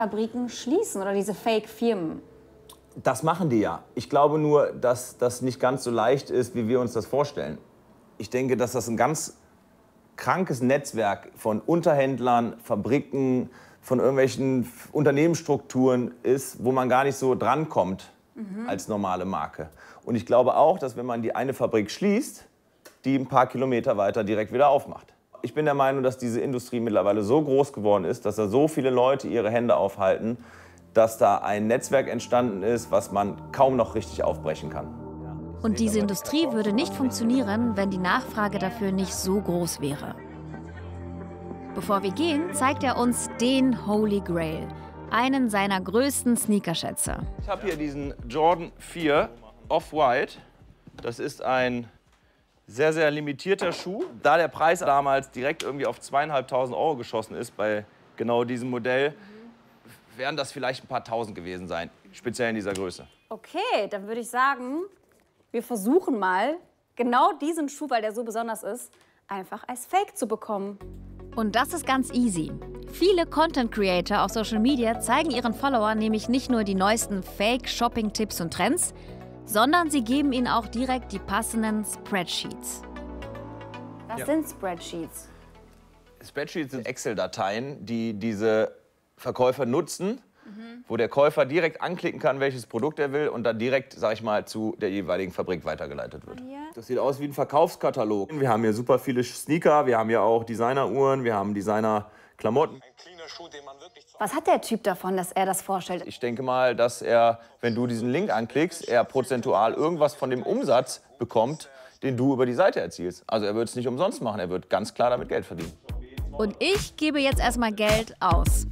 Fabriken schließen oder diese Fake-Firmen? Das machen die ja. Ich glaube nur, dass das nicht ganz so leicht ist, wie wir uns das vorstellen. Ich denke, dass das ein ganz krankes Netzwerk von Unterhändlern, Fabriken, von irgendwelchen Unternehmensstrukturen ist, wo man gar nicht so drankommt als normale Marke. Und ich glaube auch, dass wenn man die eine Fabrik schließt, die ein paar Kilometer weiter direkt wieder aufmacht. Ich bin der Meinung, dass diese Industrie mittlerweile so groß geworden ist, dass da so viele Leute ihre Hände aufhalten, dass da ein Netzwerk entstanden ist, was man kaum noch richtig aufbrechen kann. Und diese Industrie würde nicht funktionieren, wenn die Nachfrage dafür nicht so groß wäre. Bevor wir gehen, zeigt er uns den Holy Grail, einen seiner größten Sneakerschätze. Ich habe hier diesen Jordan 4 Off-White. Das ist ein sehr, sehr limitierter Schuh. Da der Preis damals direkt irgendwie auf 2.500 € geschossen ist bei genau diesem Modell, werden das vielleicht ein paar Tausend gewesen sein, speziell in dieser Größe. Okay, dann würde ich sagen, wir versuchen mal, genau diesen Schuh, weil der so besonders ist, einfach als Fake zu bekommen. Und das ist ganz easy. Viele Content-Creator auf Social Media zeigen ihren Followern nämlich nicht nur die neuesten Fake-Shopping-Tipps und Trends, sondern sie geben ihnen auch direkt die passenden Spreadsheets. Was sind Spreadsheets? Spreadsheets sind Excel-Dateien, die diese Verkäufer nutzen, wo der Käufer direkt anklicken kann, welches Produkt er will und dann direkt, sag ich mal, zu der jeweiligen Fabrik weitergeleitet wird. Das sieht aus wie ein Verkaufskatalog. Wir haben hier super viele Sneaker, wir haben hier auch Designeruhren, wir haben Designer-Klamotten. Ein cleaner Schuh, den man wirklich... Was hat der Typ davon, dass er das vorstellt? Ich denke mal, dass er, wenn du diesen Link anklickst, er prozentual irgendwas von dem Umsatz bekommt, den du über die Seite erzielst. Also er wird es nicht umsonst machen, er wird ganz klar damit Geld verdienen. Und ich gebe jetzt erstmal Geld aus.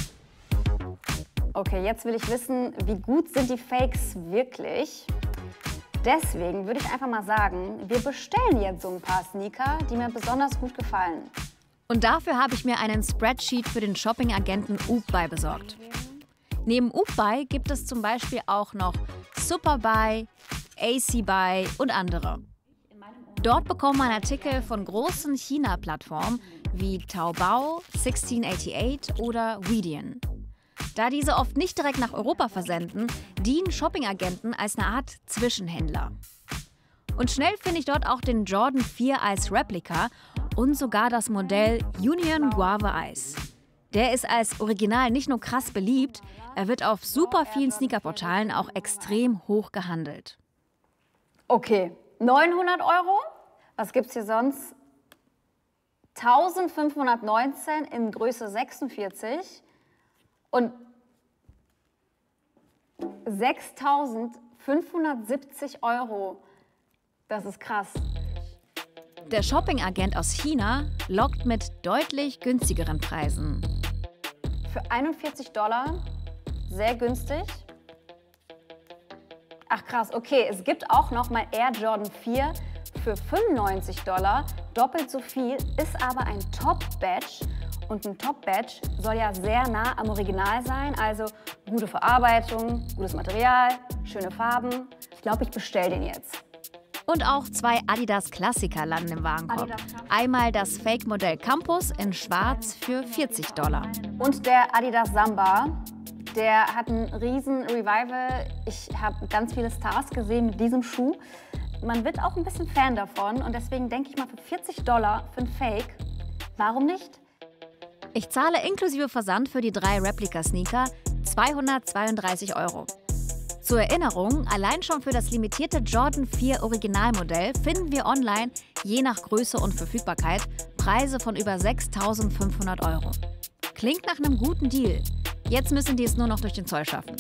Okay, jetzt will ich wissen, wie gut sind die Fakes wirklich? Deswegen würde ich einfach mal sagen, wir bestellen jetzt so ein paar Sneaker, die mir besonders gut gefallen. Und dafür habe ich mir einen Spreadsheet für den Shopping-Agenten Oopbuy besorgt. Neben Oopbuy gibt es zum Beispiel auch noch Superbuy, ACBuy und andere. Dort bekommt man Artikel von großen China-Plattformen wie Taobao, 1688 oder Widian. Da diese oft nicht direkt nach Europa versenden, dienen Shopping-Agenten als eine Art Zwischenhändler. Und schnell finde ich dort auch den Jordan 4 als Replika und sogar das Modell Union Guava Ice. Der ist als Original nicht nur krass beliebt, er wird auf super vielen Sneakerportalen auch extrem hoch gehandelt. Okay, 900 €? Was gibt's hier sonst? 1519 in Größe 46 und 6.570 €. Das ist krass. Der Shopping-Agent aus China lockt mit deutlich günstigeren Preisen. Für 41 $, sehr günstig. Ach krass, okay, es gibt auch noch mal Air Jordan 4 für 95 $, doppelt so viel, ist aber ein Top-Badge. Und ein Top-Badge soll ja sehr nah am Original sein, also gute Verarbeitung, gutes Material, schöne Farben. Ich glaube, ich bestelle den jetzt. Und auch zwei Adidas-Klassiker landen im Warenkorb. Einmal das Fake-Modell Campus in schwarz für 40 $. Und der Adidas Samba, der hat einen riesen Revival. Ich habe ganz viele Stars gesehen mit diesem Schuh. Man wird auch ein bisschen Fan davon und deswegen denke ich mal für 40 $ für ein Fake, warum nicht? Ich zahle inklusive Versand für die 3 Replika-Sneaker 232 €. Zur Erinnerung, allein schon für das limitierte Jordan 4 Originalmodell finden wir online, je nach Größe und Verfügbarkeit, Preise von über 6.500 €. Klingt nach einem guten Deal. Jetzt müssen die es nur noch durch den Zoll schaffen.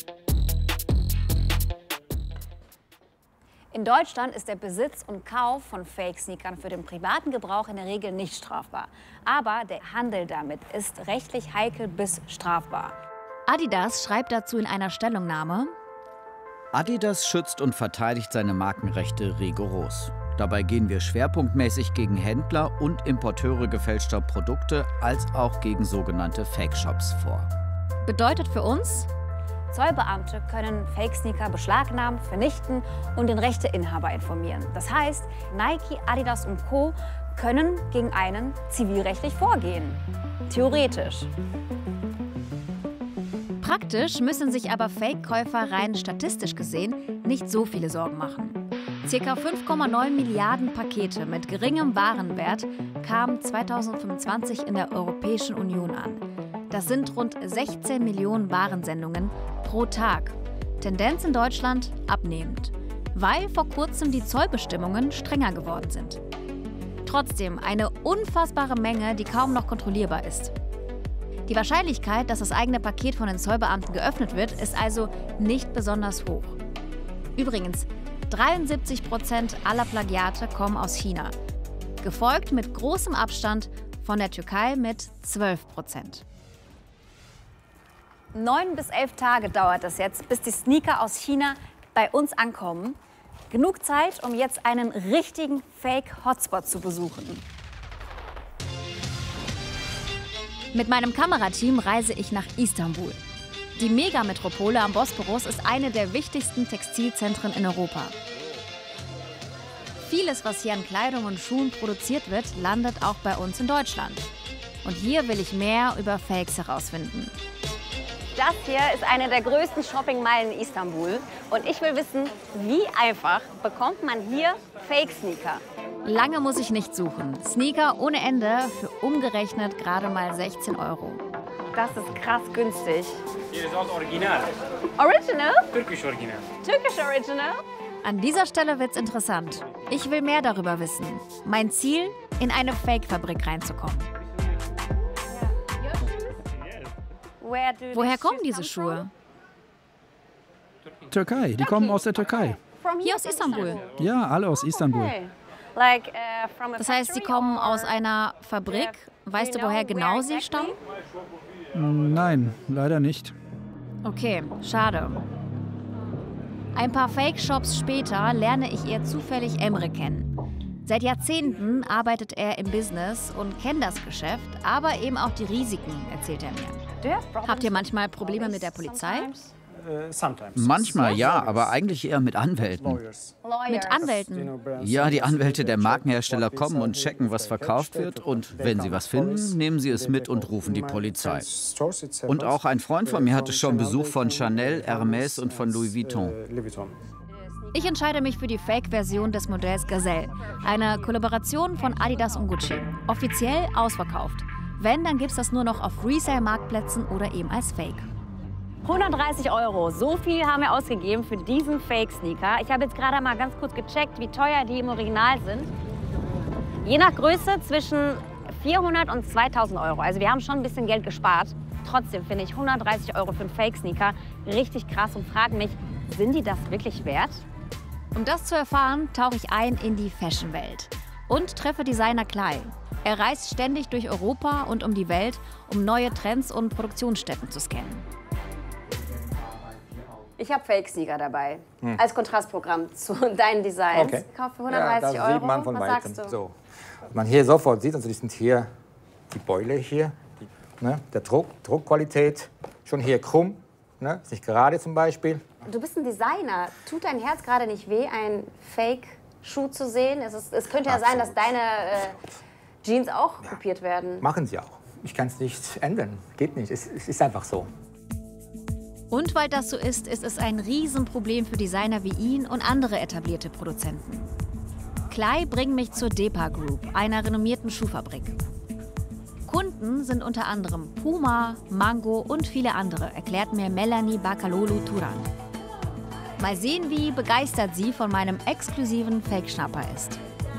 In Deutschland ist der Besitz und Kauf von Fake-Sneakern für den privaten Gebrauch in der Regel nicht strafbar. Aber der Handel damit ist rechtlich heikel bis strafbar. Adidas schreibt dazu in einer Stellungnahme: Adidas schützt und verteidigt seine Markenrechte rigoros. Dabei gehen wir schwerpunktmäßig gegen Händler und Importeure gefälschter Produkte als auch gegen sogenannte Fake-Shops vor. Bedeutet für uns: Zollbeamte können Fake-Sneaker beschlagnahmen, vernichten und den Rechteinhaber informieren. Das heißt, Nike, Adidas und Co. können gegen einen zivilrechtlich vorgehen. Theoretisch. Praktisch müssen sich aber Fake-Käufer rein statistisch gesehen nicht so viele Sorgen machen. Circa 5,9 Milliarden Pakete mit geringem Warenwert kamen 2025 in der Europäischen Union an. Das sind rund 16 Millionen Warensendungen pro Tag. Tendenz in Deutschland abnehmend, weil vor kurzem die Zollbestimmungen strenger geworden sind. Trotzdem eine unfassbare Menge, die kaum noch kontrollierbar ist. Die Wahrscheinlichkeit, dass das eigene Paket von den Zollbeamten geöffnet wird, ist also nicht besonders hoch. Übrigens, 73% aller Plagiate kommen aus China, gefolgt mit großem Abstand von der Türkei mit 12%. 9 bis 11 Tage dauert es jetzt, bis die Sneaker aus China bei uns ankommen. Genug Zeit, um jetzt einen richtigen Fake-Hotspot zu besuchen. Mit meinem Kamerateam reise ich nach Istanbul. Die Megametropole am Bosporus ist eine der wichtigsten Textilzentren in Europa. Vieles, was hier an Kleidung und Schuhen produziert wird, landet auch bei uns in Deutschland. Und hier will ich mehr über Fakes herausfinden. Das hier ist eine der größten Shoppingmeilen in Istanbul. Und ich will wissen, wie einfach bekommt man hier Fake-Sneaker? Lange muss ich nicht suchen. Sneaker ohne Ende für umgerechnet gerade mal 16 €. Das ist krass günstig. Hier ist auch Original. Original? Türkisch Original. Türkisch Original? An dieser Stelle wird's interessant. Ich will mehr darüber wissen. Mein Ziel, in eine Fake-Fabrik reinzukommen. Woher kommen diese Schuhe? Türkei, die kommen aus der Türkei. Hier aus Istanbul. Ja, alle aus Istanbul. Das heißt, sie kommen aus einer Fabrik. Weißt du, woher genau sie stammen? Nein, leider nicht. Okay, schade. Ein paar Fake-Shops später lerne ich eher zufällig Emre kennen. Seit Jahrzehnten arbeitet er im Business und kennt das Geschäft, aber eben auch die Risiken, erzählt er mir. Habt ihr manchmal Probleme mit der Polizei? Manchmal ja, aber eigentlich eher mit Anwälten. Mit Anwälten? Ja, die Anwälte der Markenhersteller kommen und checken, was verkauft wird. Und wenn sie was finden, nehmen sie es mit und rufen die Polizei. Und auch ein Freund von mir hatte schon Besuch von Chanel, Hermès und von Louis Vuitton. Ich entscheide mich für die Fake-Version des Modells Gazelle. Eine Kollaboration von Adidas und Gucci. Offiziell ausverkauft. Wenn, dann gibt's das nur noch auf Resale-Marktplätzen oder eben als Fake. 130 €. So viel haben wir ausgegeben für diesen Fake-Sneaker. Ich habe jetzt gerade mal ganz kurz gecheckt, wie teuer die im Original sind. Je nach Größe zwischen 400 und 2000 €. Also wir haben schon ein bisschen Geld gespart. Trotzdem finde ich 130 € für einen Fake-Sneaker richtig krass und frage mich, sind die das wirklich wert? Um das zu erfahren, tauche ich ein in die Fashion-Welt und treffe Designer Klay. Er reist ständig durch Europa und um die Welt, um neue Trends und Produktionsstätten zu scannen. Ich habe Fake-Sneaker dabei, als Kontrastprogramm zu deinen Designs. Okay. Kauf für 130 ja, da sieht man €. von Was weitem. sagst du? So. Was man hier sofort sieht, also die sind hier die Beule hier, der Druckqualität, schon hier krumm, ne? Ist nicht gerade zum Beispiel. Du bist ein Designer. Tut dein Herz gerade nicht weh, einen Fake-Schuh zu sehen? Es könnte ja sein, dass deine Jeans auch kopiert werden. Machen sie auch. Ich kann es nicht ändern. Geht nicht. Es ist einfach so. Und weil das so ist, ist es ein Riesenproblem für Designer wie ihn und andere etablierte Produzenten. Klay bringt mich zur Depa Group, einer renommierten Schuhfabrik. Kunden sind unter anderem Puma, Mango und viele andere, erklärt mir Melanie Bakalolu Turan. Mal sehen, wie begeistert sie von meinem exklusiven Fake-Schnapper ist.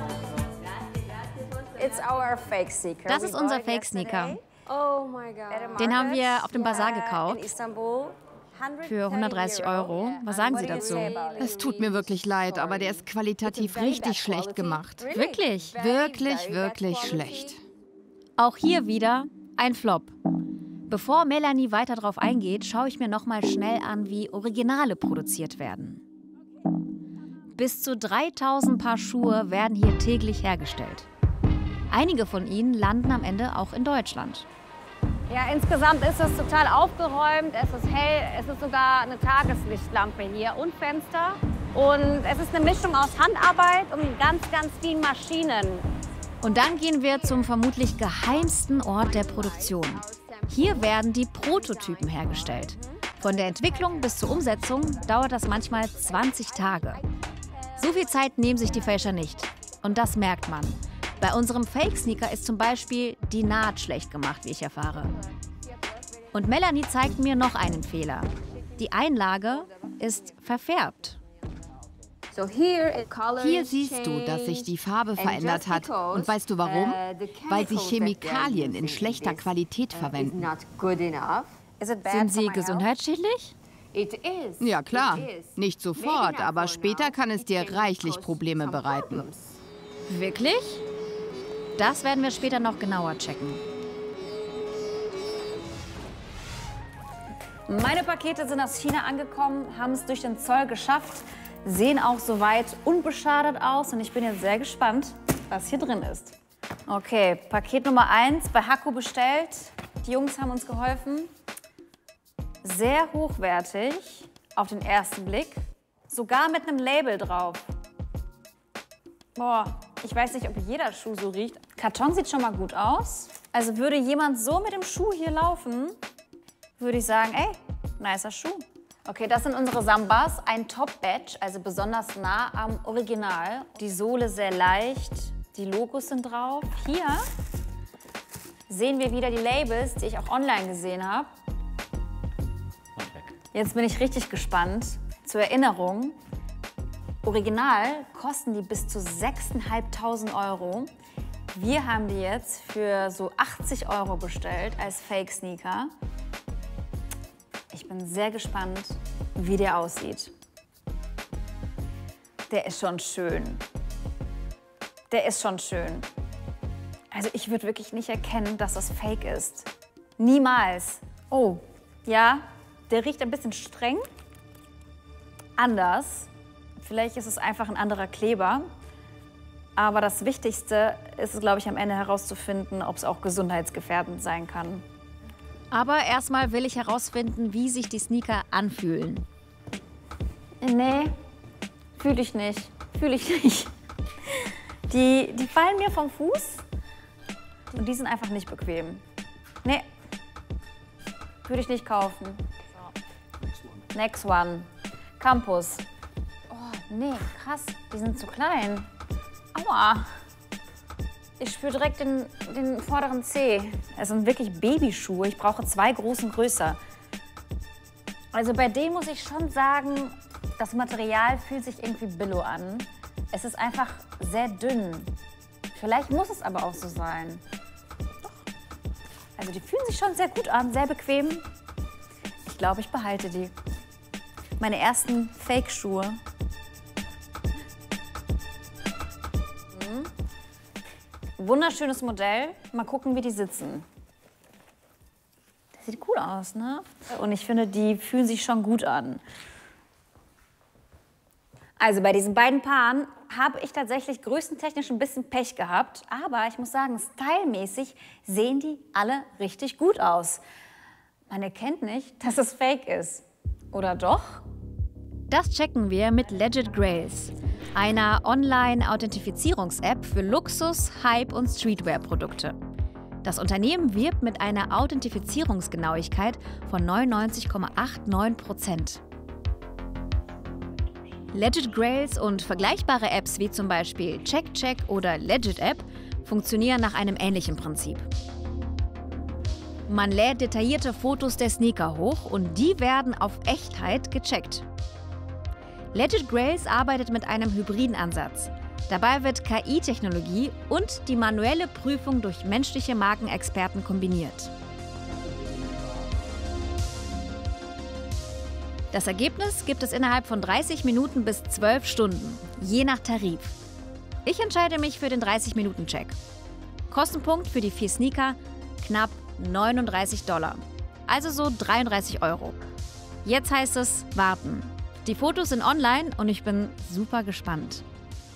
Das ist unser Fake-Sneaker. Den haben wir auf dem Bazar gekauft. Für 130 €. Was sagen Sie dazu? Es tut mir wirklich leid, aber der ist qualitativ richtig schlecht gemacht. Wirklich? Wirklich schlecht. Auch hier wieder ein Flop. Bevor Melanie weiter darauf eingeht, schaue ich mir noch mal schnell an, wie Originale produziert werden. Bis zu 3000 Paar Schuhe werden hier täglich hergestellt. Einige von ihnen landen am Ende auch in Deutschland. Ja, insgesamt ist es total aufgeräumt, es ist hell, es ist sogar eine Tageslichtlampe hier und Fenster. Und es ist eine Mischung aus Handarbeit und ganz vielen Maschinen. Und dann gehen wir zum vermutlich geheimsten Ort der Produktion. Hier werden die Prototypen hergestellt. Von der Entwicklung bis zur Umsetzung dauert das manchmal 20 Tage. So viel Zeit nehmen sich die Fälscher nicht. Und das merkt man. Bei unserem Fake-Sneaker ist zum Beispiel die Naht schlecht gemacht, wie ich erfahre. Und Melanie zeigt mir noch einen Fehler. Die Einlage ist verfärbt. Hier siehst du, dass sich die Farbe verändert hat. Und weißt du warum? Weil sie Chemikalien in schlechter Qualität verwenden. Sind sie gesundheitsschädlich? Ja klar, nicht sofort, aber später kann es dir reichlich Probleme bereiten. Wirklich? Das werden wir später noch genauer checken. Meine Pakete sind aus China angekommen, haben es durch den Zoll geschafft, sehen auch soweit unbeschadet aus und ich bin jetzt sehr gespannt, was hier drin ist. Okay, Paket Nummer 1 bei Haku bestellt. Die Jungs haben uns geholfen. Sehr hochwertig auf den ersten Blick, sogar mit einem Label drauf. Boah, ich weiß nicht, ob jeder Schuh so riecht. Karton sieht schon mal gut aus. Also würde jemand so mit dem Schuh hier laufen, würde ich sagen, ey, nicer Schuh. Okay, das sind unsere Sambas, ein Top-Badge, also besonders nah am Original. Die Sohle sehr leicht, die Logos sind drauf. Hier sehen wir wieder die Labels, die ich auch online gesehen habe. Jetzt bin ich richtig gespannt. Zur Erinnerung, original kosten die bis zu 6.500 €. Wir haben die jetzt für so 80 € bestellt als Fake-Sneaker. Ich bin sehr gespannt, wie der aussieht. Der ist schon schön. Der ist schon schön. Also ich würde wirklich nicht erkennen, dass das Fake ist. Niemals. Oh, ja, der riecht ein bisschen streng. Anders. Vielleicht ist es einfach ein anderer Kleber. Aber das Wichtigste ist es, glaube ich, am Ende herauszufinden, ob es auch gesundheitsgefährdend sein kann. Aber erstmal will ich herausfinden, wie sich die Sneaker anfühlen. Nee, fühle ich nicht. Fühle ich nicht. Die fallen mir vom Fuß und die sind einfach nicht bequem. Nee, würde ich nicht kaufen. So. Next one. Campus. Oh, nee, krass, die sind zu klein. Aua. Ich spüre direkt den vorderen Zeh. Es sind wirklich Babyschuhe. Ich brauche 2 großen größer. Also bei denen muss ich schon sagen, das Material fühlt sich irgendwie billo an. Es ist einfach sehr dünn. Vielleicht muss es aber auch so sein. Doch. Also die fühlen sich schon sehr gut an, sehr bequem. Ich glaube, ich behalte die. Meine ersten Fake-Schuhe. Wunderschönes Modell. Mal gucken, wie die sitzen. Das sieht cool aus, ne? Und ich finde, die fühlen sich schon gut an. Also bei diesen beiden Paaren habe ich tatsächlich größentechnisch ein bisschen Pech gehabt. Aber ich muss sagen, stylmäßig sehen die alle richtig gut aus. Man erkennt nicht, dass es Fake ist. Oder doch? Das checken wir mit Legit Grails, einer Online-Authentifizierungs-App für Luxus-, Hype- und Streetwear-Produkte. Das Unternehmen wirbt mit einer Authentifizierungsgenauigkeit von 99,89%. Legit Grails und vergleichbare Apps wie zum Beispiel CheckCheck oder Legit App funktionieren nach einem ähnlichen Prinzip. Man lädt detaillierte Fotos der Sneaker hoch und die werden auf Echtheit gecheckt. Legit Grails arbeitet mit einem hybriden Ansatz. Dabei wird KI-Technologie und die manuelle Prüfung durch menschliche Markenexperten kombiniert. Das Ergebnis gibt es innerhalb von 30 Minuten bis 12 Stunden, je nach Tarif. Ich entscheide mich für den 30-Minuten-Check. Kostenpunkt für die 4 Sneaker knapp $39, also so 33 €. Jetzt heißt es warten. Die Fotos sind online und ich bin super gespannt.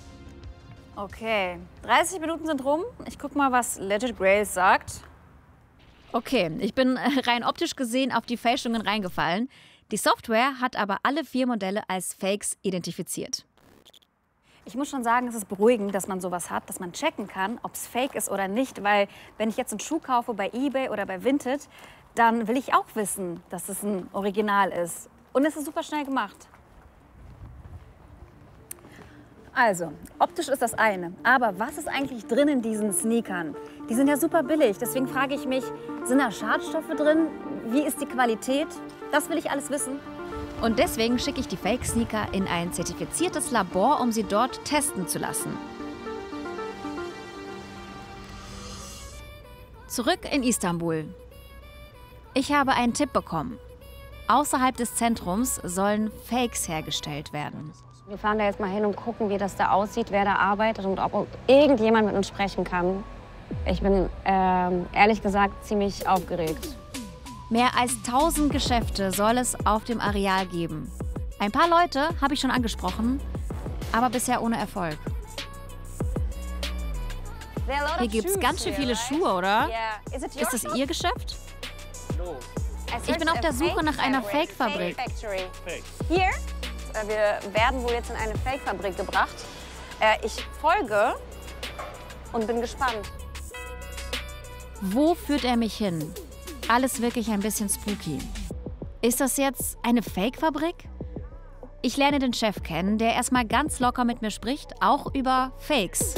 Okay, 30 Minuten sind rum. Ich guck mal, was Legit Grails sagt. Okay, ich bin rein optisch gesehen auf die Fälschungen reingefallen. Die Software hat aber alle 4 Modelle als Fakes identifiziert. Ich muss schon sagen, es ist beruhigend, dass man sowas hat, dass man checken kann, ob es fake ist oder nicht. Weil wenn ich jetzt einen Schuh kaufe bei eBay oder bei Vinted, dann will ich auch wissen, dass es ein Original ist. Und es ist super schnell gemacht. Also, optisch ist das eine. Aber was ist eigentlich drin in diesen Sneakern? Die sind ja super billig. Deswegen frage ich mich, sind da Schadstoffe drin? Wie ist die Qualität? Das will ich alles wissen. Und deswegen schicke ich die Fake-Sneaker in ein zertifiziertes Labor, um sie dort testen zu lassen. Zurück in Istanbul. Ich habe einen Tipp bekommen. Außerhalb des Zentrums sollen Fakes hergestellt werden. Wir fahren da jetzt mal hin und gucken, wie das da aussieht, wer da arbeitet und ob irgendjemand mit uns sprechen kann. Ich bin ehrlich gesagt ziemlich aufgeregt. Mehr als 1000 Geschäfte soll es auf dem Areal geben. Ein paar Leute habe ich schon angesprochen, aber bisher ohne Erfolg. Hier gibt es ganz schön viele Schuhe, oder? Ist das Ihr Geschäft? Ich bin auf der Suche nach einer Fake-Fabrik. Hier? Wir werden wohl jetzt in eine Fake-Fabrik gebracht. Ich folge und bin gespannt. Wo führt er mich hin? Alles wirklich ein bisschen spooky. Ist das jetzt eine Fake-Fabrik? Ich lerne den Chef kennen, der erstmal ganz locker mit mir spricht, auch über Fakes.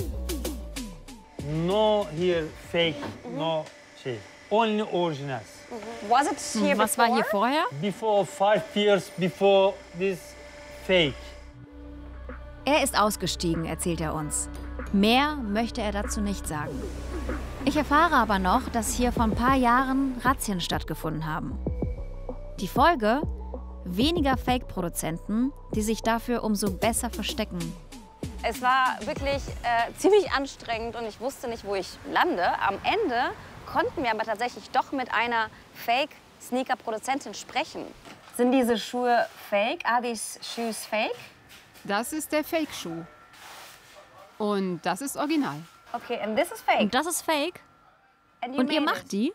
No here fake, no shit. Only originals. Was war hier vorher? Before 5 years before this fake. Er ist ausgestiegen, erzählt er uns. Mehr möchte er dazu nicht sagen. Ich erfahre aber noch, dass hier vor ein paar Jahren Razzien stattgefunden haben. Die Folge? Weniger Fake-Produzenten, die sich dafür umso besser verstecken. Es war wirklich ziemlich anstrengend und ich wusste nicht, wo ich lande. Am Ende konnten wir aber tatsächlich doch mit einer Fake-Sneaker-Produzentin sprechen. Sind diese Schuhe fake? Are these shoes fake? Das ist der Fake-Schuh. Und das ist original. Okay, and this is fake. Und das ist fake? Und ihr macht die?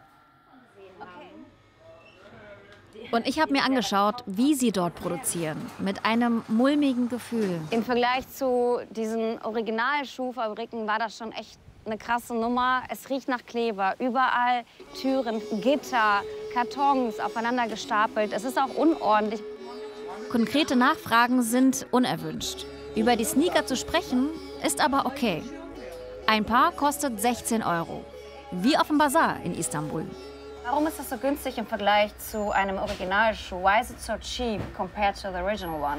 Und ich habe mir angeschaut, wie sie dort produzieren, mit einem mulmigen Gefühl. Im Vergleich zu diesen Original-Schuhfabriken war das schon echt eine krasse Nummer. Es riecht nach Kleber, überall Türen, Gitter, Kartons aufeinander gestapelt. Es ist auch unordentlich. Konkrete Nachfragen sind unerwünscht. Über die Sneaker zu sprechen, ist aber okay. Ein Paar kostet 16 €. Wie auf dem Bazar in Istanbul. Warum ist das so günstig im Vergleich zu einem Originalschuh? Why is it so cheap compared to the original one?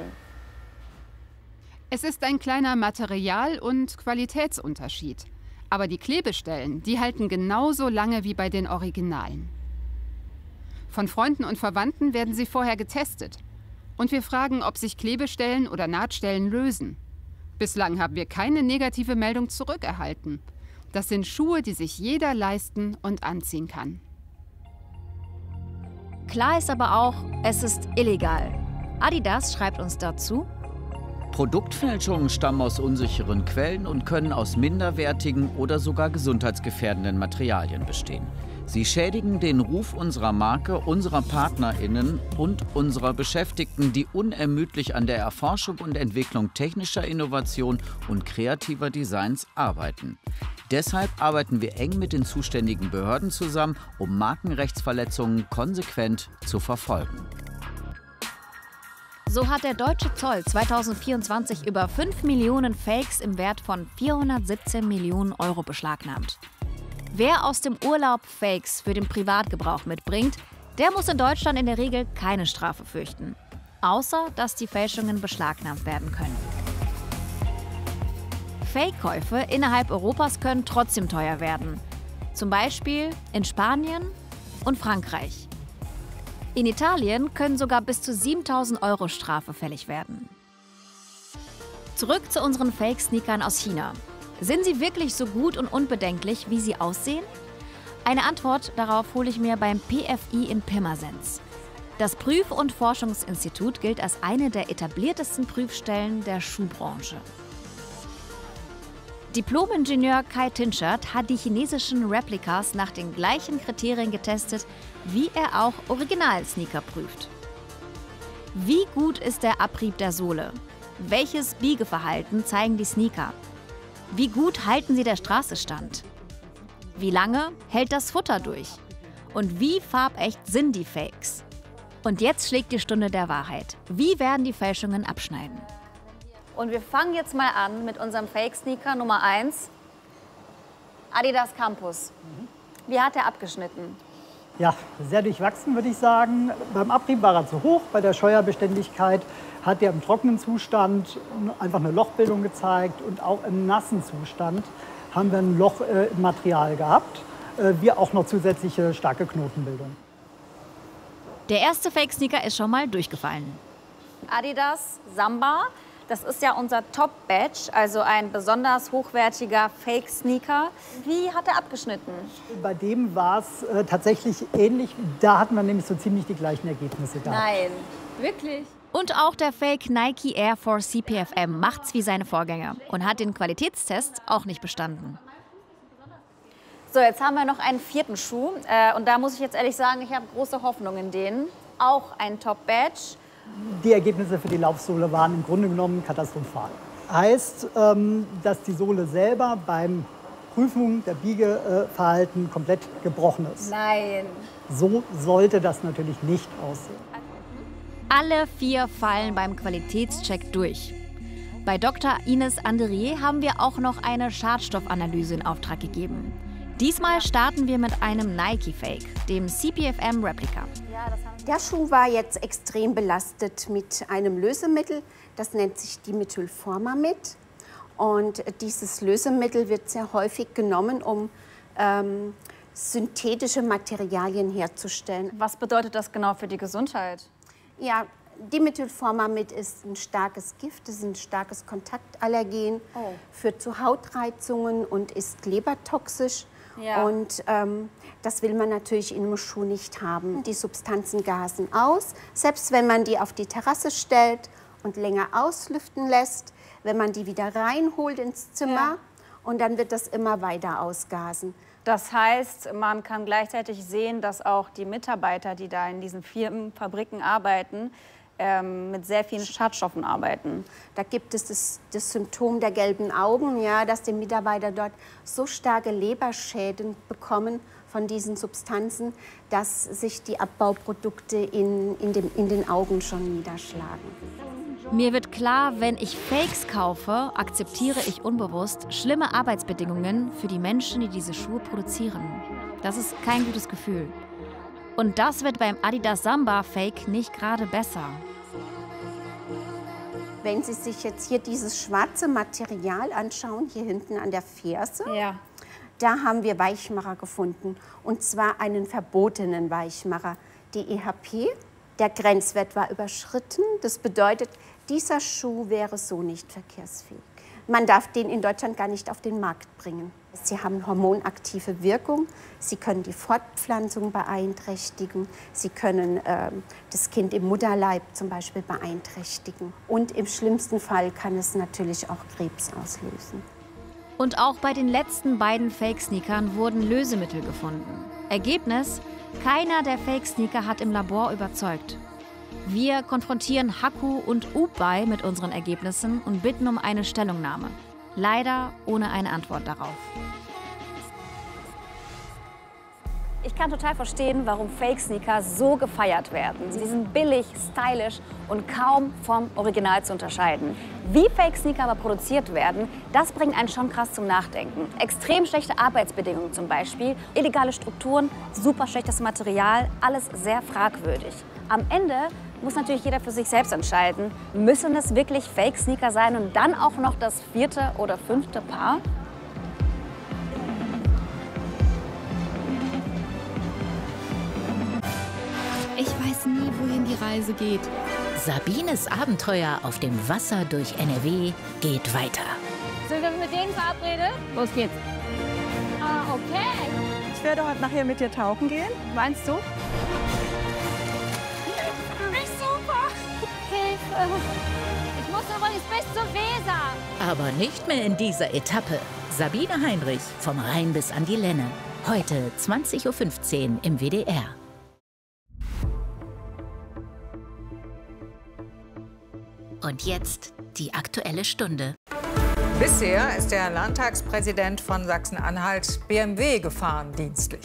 Es ist ein kleiner Material- und Qualitätsunterschied. Aber die Klebestellen, die halten genauso lange wie bei den Originalen. Von Freunden und Verwandten werden sie vorher getestet. Und wir fragen, ob sich Klebestellen oder Nahtstellen lösen. Bislang haben wir keine negative Meldung zurückerhalten. Das sind Schuhe, die sich jeder leisten und anziehen kann. Klar ist aber auch, es ist illegal. Adidas schreibt uns dazu: Produktfälschungen stammen aus unsicheren Quellen und können aus minderwertigen oder sogar gesundheitsgefährdenden Materialien bestehen. Sie schädigen den Ruf unserer Marke, unserer PartnerInnen und unserer Beschäftigten, die unermüdlich an der Erforschung und Entwicklung technischer Innovation und kreativer Designs arbeiten. Deshalb arbeiten wir eng mit den zuständigen Behörden zusammen, um Markenrechtsverletzungen konsequent zu verfolgen. So hat der deutsche Zoll 2024 über 5 Millionen Fakes im Wert von 417 Millionen € beschlagnahmt. Wer aus dem Urlaub Fakes für den Privatgebrauch mitbringt, der muss in Deutschland in der Regel keine Strafe fürchten. Außer, dass die Fälschungen beschlagnahmt werden können. Fake-Käufe innerhalb Europas können trotzdem teuer werden. Zum Beispiel in Spanien und Frankreich. In Italien können sogar bis zu 7.000 € Strafe fällig werden. Zurück zu unseren Fake-Sneakern aus China. Sind sie wirklich so gut und unbedenklich, wie sie aussehen? Eine Antwort darauf hole ich mir beim PFI in Pirmasens. Das Prüf- und Forschungsinstitut gilt als eine der etabliertesten Prüfstellen der Schuhbranche. Diplom-Ingenieur Kai Tinschert hat die chinesischen Replikas nach den gleichen Kriterien getestet, wie er auch Original-Sneaker prüft. Wie gut ist der Abrieb der Sohle? Welches Biegeverhalten zeigen die Sneaker? Wie gut halten sie der Straße stand? Wie lange hält das Futter durch? Und wie farbecht sind die Fakes? Und jetzt schlägt die Stunde der Wahrheit. Wie werden die Fälschungen abschneiden? Und wir fangen jetzt mal an mit unserem Fake-Sneaker Nummer 1, Adidas Campus. Wie hat er abgeschnitten? Ja, sehr durchwachsen, würde ich sagen. Beim Abrieb war er zu hoch, bei der Scheuerbeständigkeit hat er im trockenen Zustand einfach eine Lochbildung gezeigt und auch im nassen Zustand haben wir ein Loch im Material gehabt, wie auch noch zusätzliche starke Knotenbildung. Der erste Fake-Sneaker ist schon mal durchgefallen. Adidas Samba, das ist ja unser Top-Badge, also ein besonders hochwertiger Fake-Sneaker. Wie hat er abgeschnitten? Bei dem war es tatsächlich ähnlich. Da hatten wir nämlich so ziemlich die gleichen Ergebnisse gehabt. Nein, wirklich? Und auch der Fake Nike Air Force CPFM macht's wie seine Vorgänger und hat den Qualitätstest auch nicht bestanden. So, jetzt haben wir noch einen vierten Schuh. Und da muss ich jetzt ehrlich sagen, ich habe große Hoffnung in denen. Auch ein Top-Badge. Die Ergebnisse für die Laufsohle waren im Grunde genommen katastrophal. Heißt, dass die Sohle selber beim Prüfung der Biegeverhalten komplett gebrochen ist. Nein. So sollte das natürlich nicht aussehen. Alle 4 fallen beim Qualitätscheck durch. Bei Dr. Ines Andrier haben wir auch noch eine Schadstoffanalyse in Auftrag gegeben. Diesmal starten wir mit einem Nike-Fake, dem CPFM Replica. Der Schuh war jetzt extrem belastet mit einem Lösemittel, das nennt sich Dimethylformamid. Und dieses Lösemittel wird sehr häufig genommen, um synthetische Materialien herzustellen. Was bedeutet das genau für die Gesundheit? Ja, Dimethylformamid ist ein starkes Gift, es ist ein starkes Kontaktallergen, führt zu Hautreizungen und ist lebertoxisch. Ja. Und das will man natürlich in einem Schuh nicht haben. Die Substanzen gasen aus, selbst wenn man die auf die Terrasse stellt und länger auslüften lässt, wenn man die wieder reinholt ins Zimmer und dann wird das immer weiter ausgasen. Das heißt, man kann gleichzeitig sehen, dass auch die Mitarbeiter, die da in diesen Firmen, Fabriken arbeiten, mit sehr vielen Schadstoffen arbeiten. Da gibt es das Symptom der gelben Augen, ja, dass die Mitarbeiter dort so starke Leberschäden bekommen von diesen Substanzen, dass sich die Abbauprodukte in den Augen schon niederschlagen. Mir wird klar, wenn ich Fakes kaufe, akzeptiere ich unbewusst schlimme Arbeitsbedingungen für die Menschen, die diese Schuhe produzieren. Das ist kein gutes Gefühl. Und das wird beim Adidas Samba Fake nicht gerade besser. Wenn Sie sich jetzt hier dieses schwarze Material anschauen, hier hinten an der Ferse, da haben wir Weichmacher gefunden. Und zwar einen verbotenen Weichmacher, die EHP. Der Grenzwert war überschritten. Das bedeutet, dieser Schuh wäre so nicht verkehrsfähig. Man darf den in Deutschland gar nicht auf den Markt bringen. Sie haben hormonaktive Wirkung, sie können die Fortpflanzung beeinträchtigen, sie können das Kind im Mutterleib zum Beispiel beeinträchtigen. Und im schlimmsten Fall kann es natürlich auch Krebs auslösen. Und auch bei den letzten beiden Fake-Sneakern wurden Lösemittel gefunden. Ergebnis: keiner der Fake-Sneaker hat im Labor überzeugt. Wir konfrontieren Haku und Ubay mit unseren Ergebnissen und bitten um eine Stellungnahme. Leider ohne eine Antwort darauf. Ich kann total verstehen, warum Fake-Sneaker so gefeiert werden. Sie sind billig, stylisch und kaum vom Original zu unterscheiden. Wie Fake-Sneaker aber produziert werden, das bringt einen schon krass zum Nachdenken. Extrem schlechte Arbeitsbedingungen zum Beispiel, illegale Strukturen, super schlechtes Material, alles sehr fragwürdig. Am Ende muss natürlich jeder für sich selbst entscheiden, müssen es wirklich Fake-Sneaker sein und dann auch noch das 4. oder 5. Paar? Ich weiß nie, wohin die Reise geht. Sabines Abenteuer auf dem Wasser durch NRW geht weiter. Sind wir mit denen verabredet? Los geht's. Ah, okay. Ich werde heute nachher mit dir tauchen gehen. Meinst du? Super! Hilfe! Ich muss übrigens bis zur Weser. Aber nicht mehr in dieser Etappe. Sabine Heinrich, vom Rhein bis an die Lenne. Heute 20:15 Uhr im WDR. Und jetzt die Aktuelle Stunde. Bisher ist der Landtagspräsident von Sachsen-Anhalt BMW gefahren dienstlich.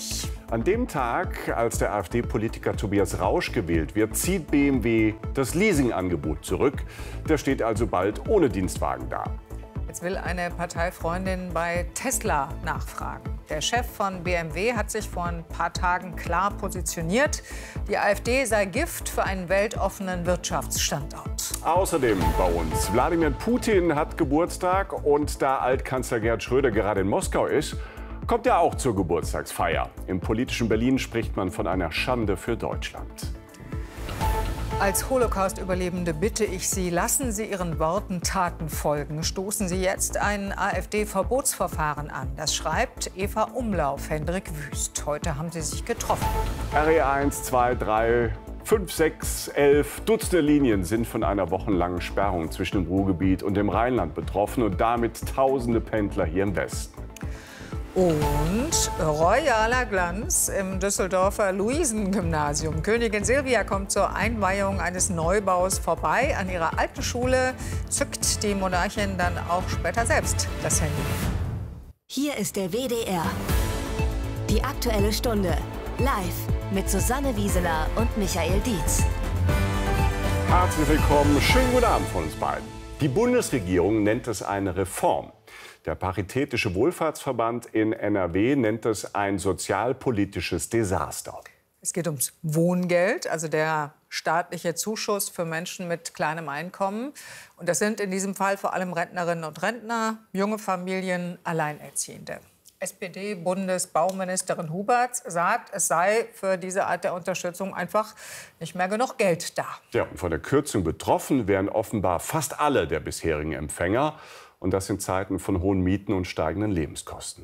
An dem Tag, als der AfD-Politiker Tobias Rausch gewählt wird, zieht BMW das Leasingangebot zurück. Der steht also bald ohne Dienstwagen da. Jetzt will eine Parteifreundin bei Tesla nachfragen. Der Chef von BMW hat sich vor ein paar Tagen klar positioniert. Die AfD sei Gift für einen weltoffenen Wirtschaftsstandort. Außerdem bei uns. Wladimir Putin hat Geburtstag und da Altkanzler Gerhard Schröder gerade in Moskau ist, kommt er auch zur Geburtstagsfeier. Im politischen Berlin spricht man von einer Schande für Deutschland. Als Holocaust-Überlebende bitte ich Sie, lassen Sie Ihren Worten Taten folgen. Stoßen Sie jetzt ein AfD-Verbotsverfahren an. Das schreibt Eva Umlauf, Hendrik Wüst. Heute haben sie sich getroffen. RE1, 2, 3, 5, 6, 11 Dutzende Linien sind von einer wochenlangen Sperrung zwischen dem Ruhrgebiet und dem Rheinland betroffen und damit tausende Pendler hier im Westen. Und royaler Glanz im Düsseldorfer Luisengymnasium. Königin Silvia kommt zur Einweihung eines Neubaus vorbei. An ihrer alten Schule zückt die Monarchin dann auch später selbst das Handy. Hier ist der WDR. Die Aktuelle Stunde. Live mit Susanne Wieseler und Michael Dietz. Herzlich willkommen. Schönen guten Abend von uns beiden. Die Bundesregierung nennt es eine Reform. Der Paritätische Wohlfahrtsverband in NRW nennt es ein sozialpolitisches Desaster. Es geht ums Wohngeld, also der staatliche Zuschuss für Menschen mit kleinem Einkommen. Und das sind in diesem Fall vor allem Rentnerinnen und Rentner, junge Familien, Alleinerziehende. SPD-Bundesbauministerin Huberts sagt, es sei für diese Art der Unterstützung einfach nicht mehr genug Geld da. Ja, und von der Kürzung betroffen wären offenbar fast alle der bisherigen Empfänger. Und das in Zeiten von hohen Mieten und steigenden Lebenskosten.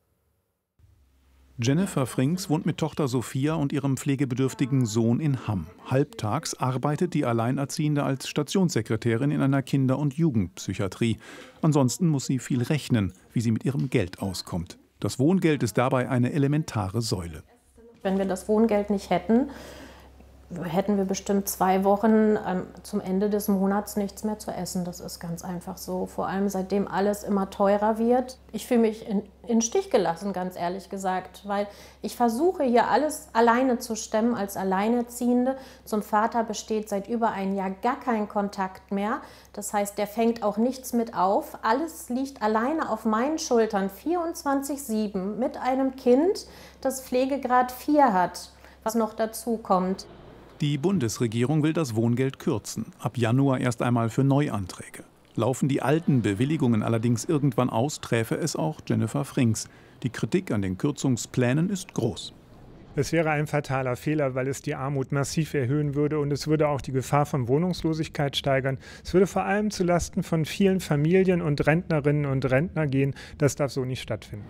Jennifer Frings wohnt mit Tochter Sophia und ihrem pflegebedürftigen Sohn in Hamm. Halbtags arbeitet die Alleinerziehende als Stationssekretärin in einer Kinder- und Jugendpsychiatrie. Ansonsten muss sie viel rechnen, wie sie mit ihrem Geld auskommt. Das Wohngeld ist dabei eine elementare Säule. Wenn wir das Wohngeld nicht hätten, hätten wir bestimmt 2 Wochen zum Ende des Monats nichts mehr zu essen. Das ist ganz einfach so. Vor allem seitdem alles immer teurer wird. Ich fühle mich in Stich gelassen, ganz ehrlich gesagt, weil ich versuche hier alles alleine zu stemmen als Alleinerziehende. Zum Vater besteht seit über einem Jahr gar kein Kontakt mehr. Das heißt, der fängt auch nichts mit auf. Alles liegt alleine auf meinen Schultern, 24/7, mit einem Kind, das Pflegegrad 4 hat, was noch dazu kommt. Die Bundesregierung will das Wohngeld kürzen. Ab Januar erst einmal für Neuanträge. Laufen die alten Bewilligungen allerdings irgendwann aus, träfe es auch Jennifer Frings. Die Kritik an den Kürzungsplänen ist groß. Es wäre ein fataler Fehler, weil es die Armut massiv erhöhen würde und es würde auch die Gefahr von Wohnungslosigkeit steigern. Es würde vor allem zulasten von vielen Familien und Rentnerinnen und Rentner gehen. Das darf so nicht stattfinden.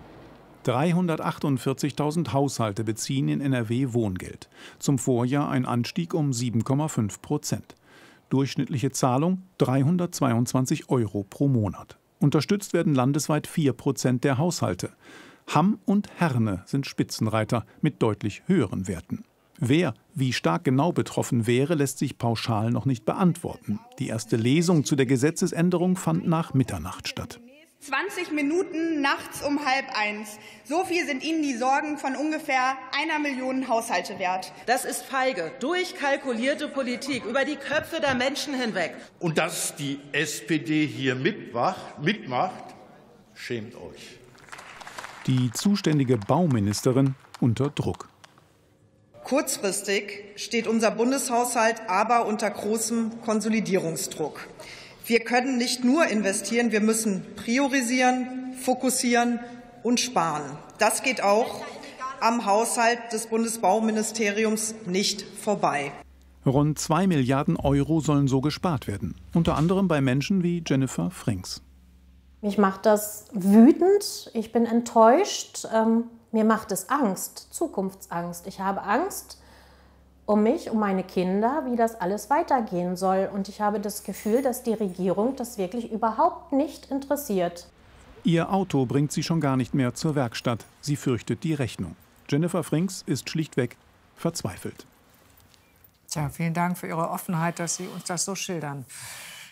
348.000 Haushalte beziehen in NRW Wohngeld. Zum Vorjahr ein Anstieg um 7,5%. Durchschnittliche Zahlung 322 € pro Monat. Unterstützt werden landesweit 4% der Haushalte. Hamm und Herne sind Spitzenreiter mit deutlich höheren Werten. Wer wie stark genau betroffen wäre, lässt sich pauschal noch nicht beantworten. Die erste Lesung zu der Gesetzesänderung fand nach Mitternacht statt. 20 Minuten nachts um 12:30. So viel sind Ihnen die Sorgen von ungefähr 1 Million Haushalte wert. Das ist feige, durchkalkulierte Politik über die Köpfe der Menschen hinweg. Und dass die SPD hier mitmacht, schämt euch. Die zuständige Bauministerin unter Druck. Kurzfristig steht unser Bundeshaushalt aber unter großem Konsolidierungsdruck. Wir können nicht nur investieren, wir müssen priorisieren, fokussieren und sparen. Das geht auch am Haushalt des Bundesbauministeriums nicht vorbei. Rund 2 Milliarden € sollen so gespart werden. Unter anderem bei Menschen wie Jennifer Frings. Mich macht das wütend, ich bin enttäuscht, mir macht es Angst, Zukunftsangst. Ich habe Angst um mich, um meine Kinder, wie das alles weitergehen soll. Und ich habe das Gefühl, dass die Regierung das wirklich überhaupt nicht interessiert. Ihr Auto bringt sie schon gar nicht mehr zur Werkstatt. Sie fürchtet die Rechnung. Jennifer Frings ist schlichtweg verzweifelt. Tja, vielen Dank für Ihre Offenheit, dass Sie uns das so schildern.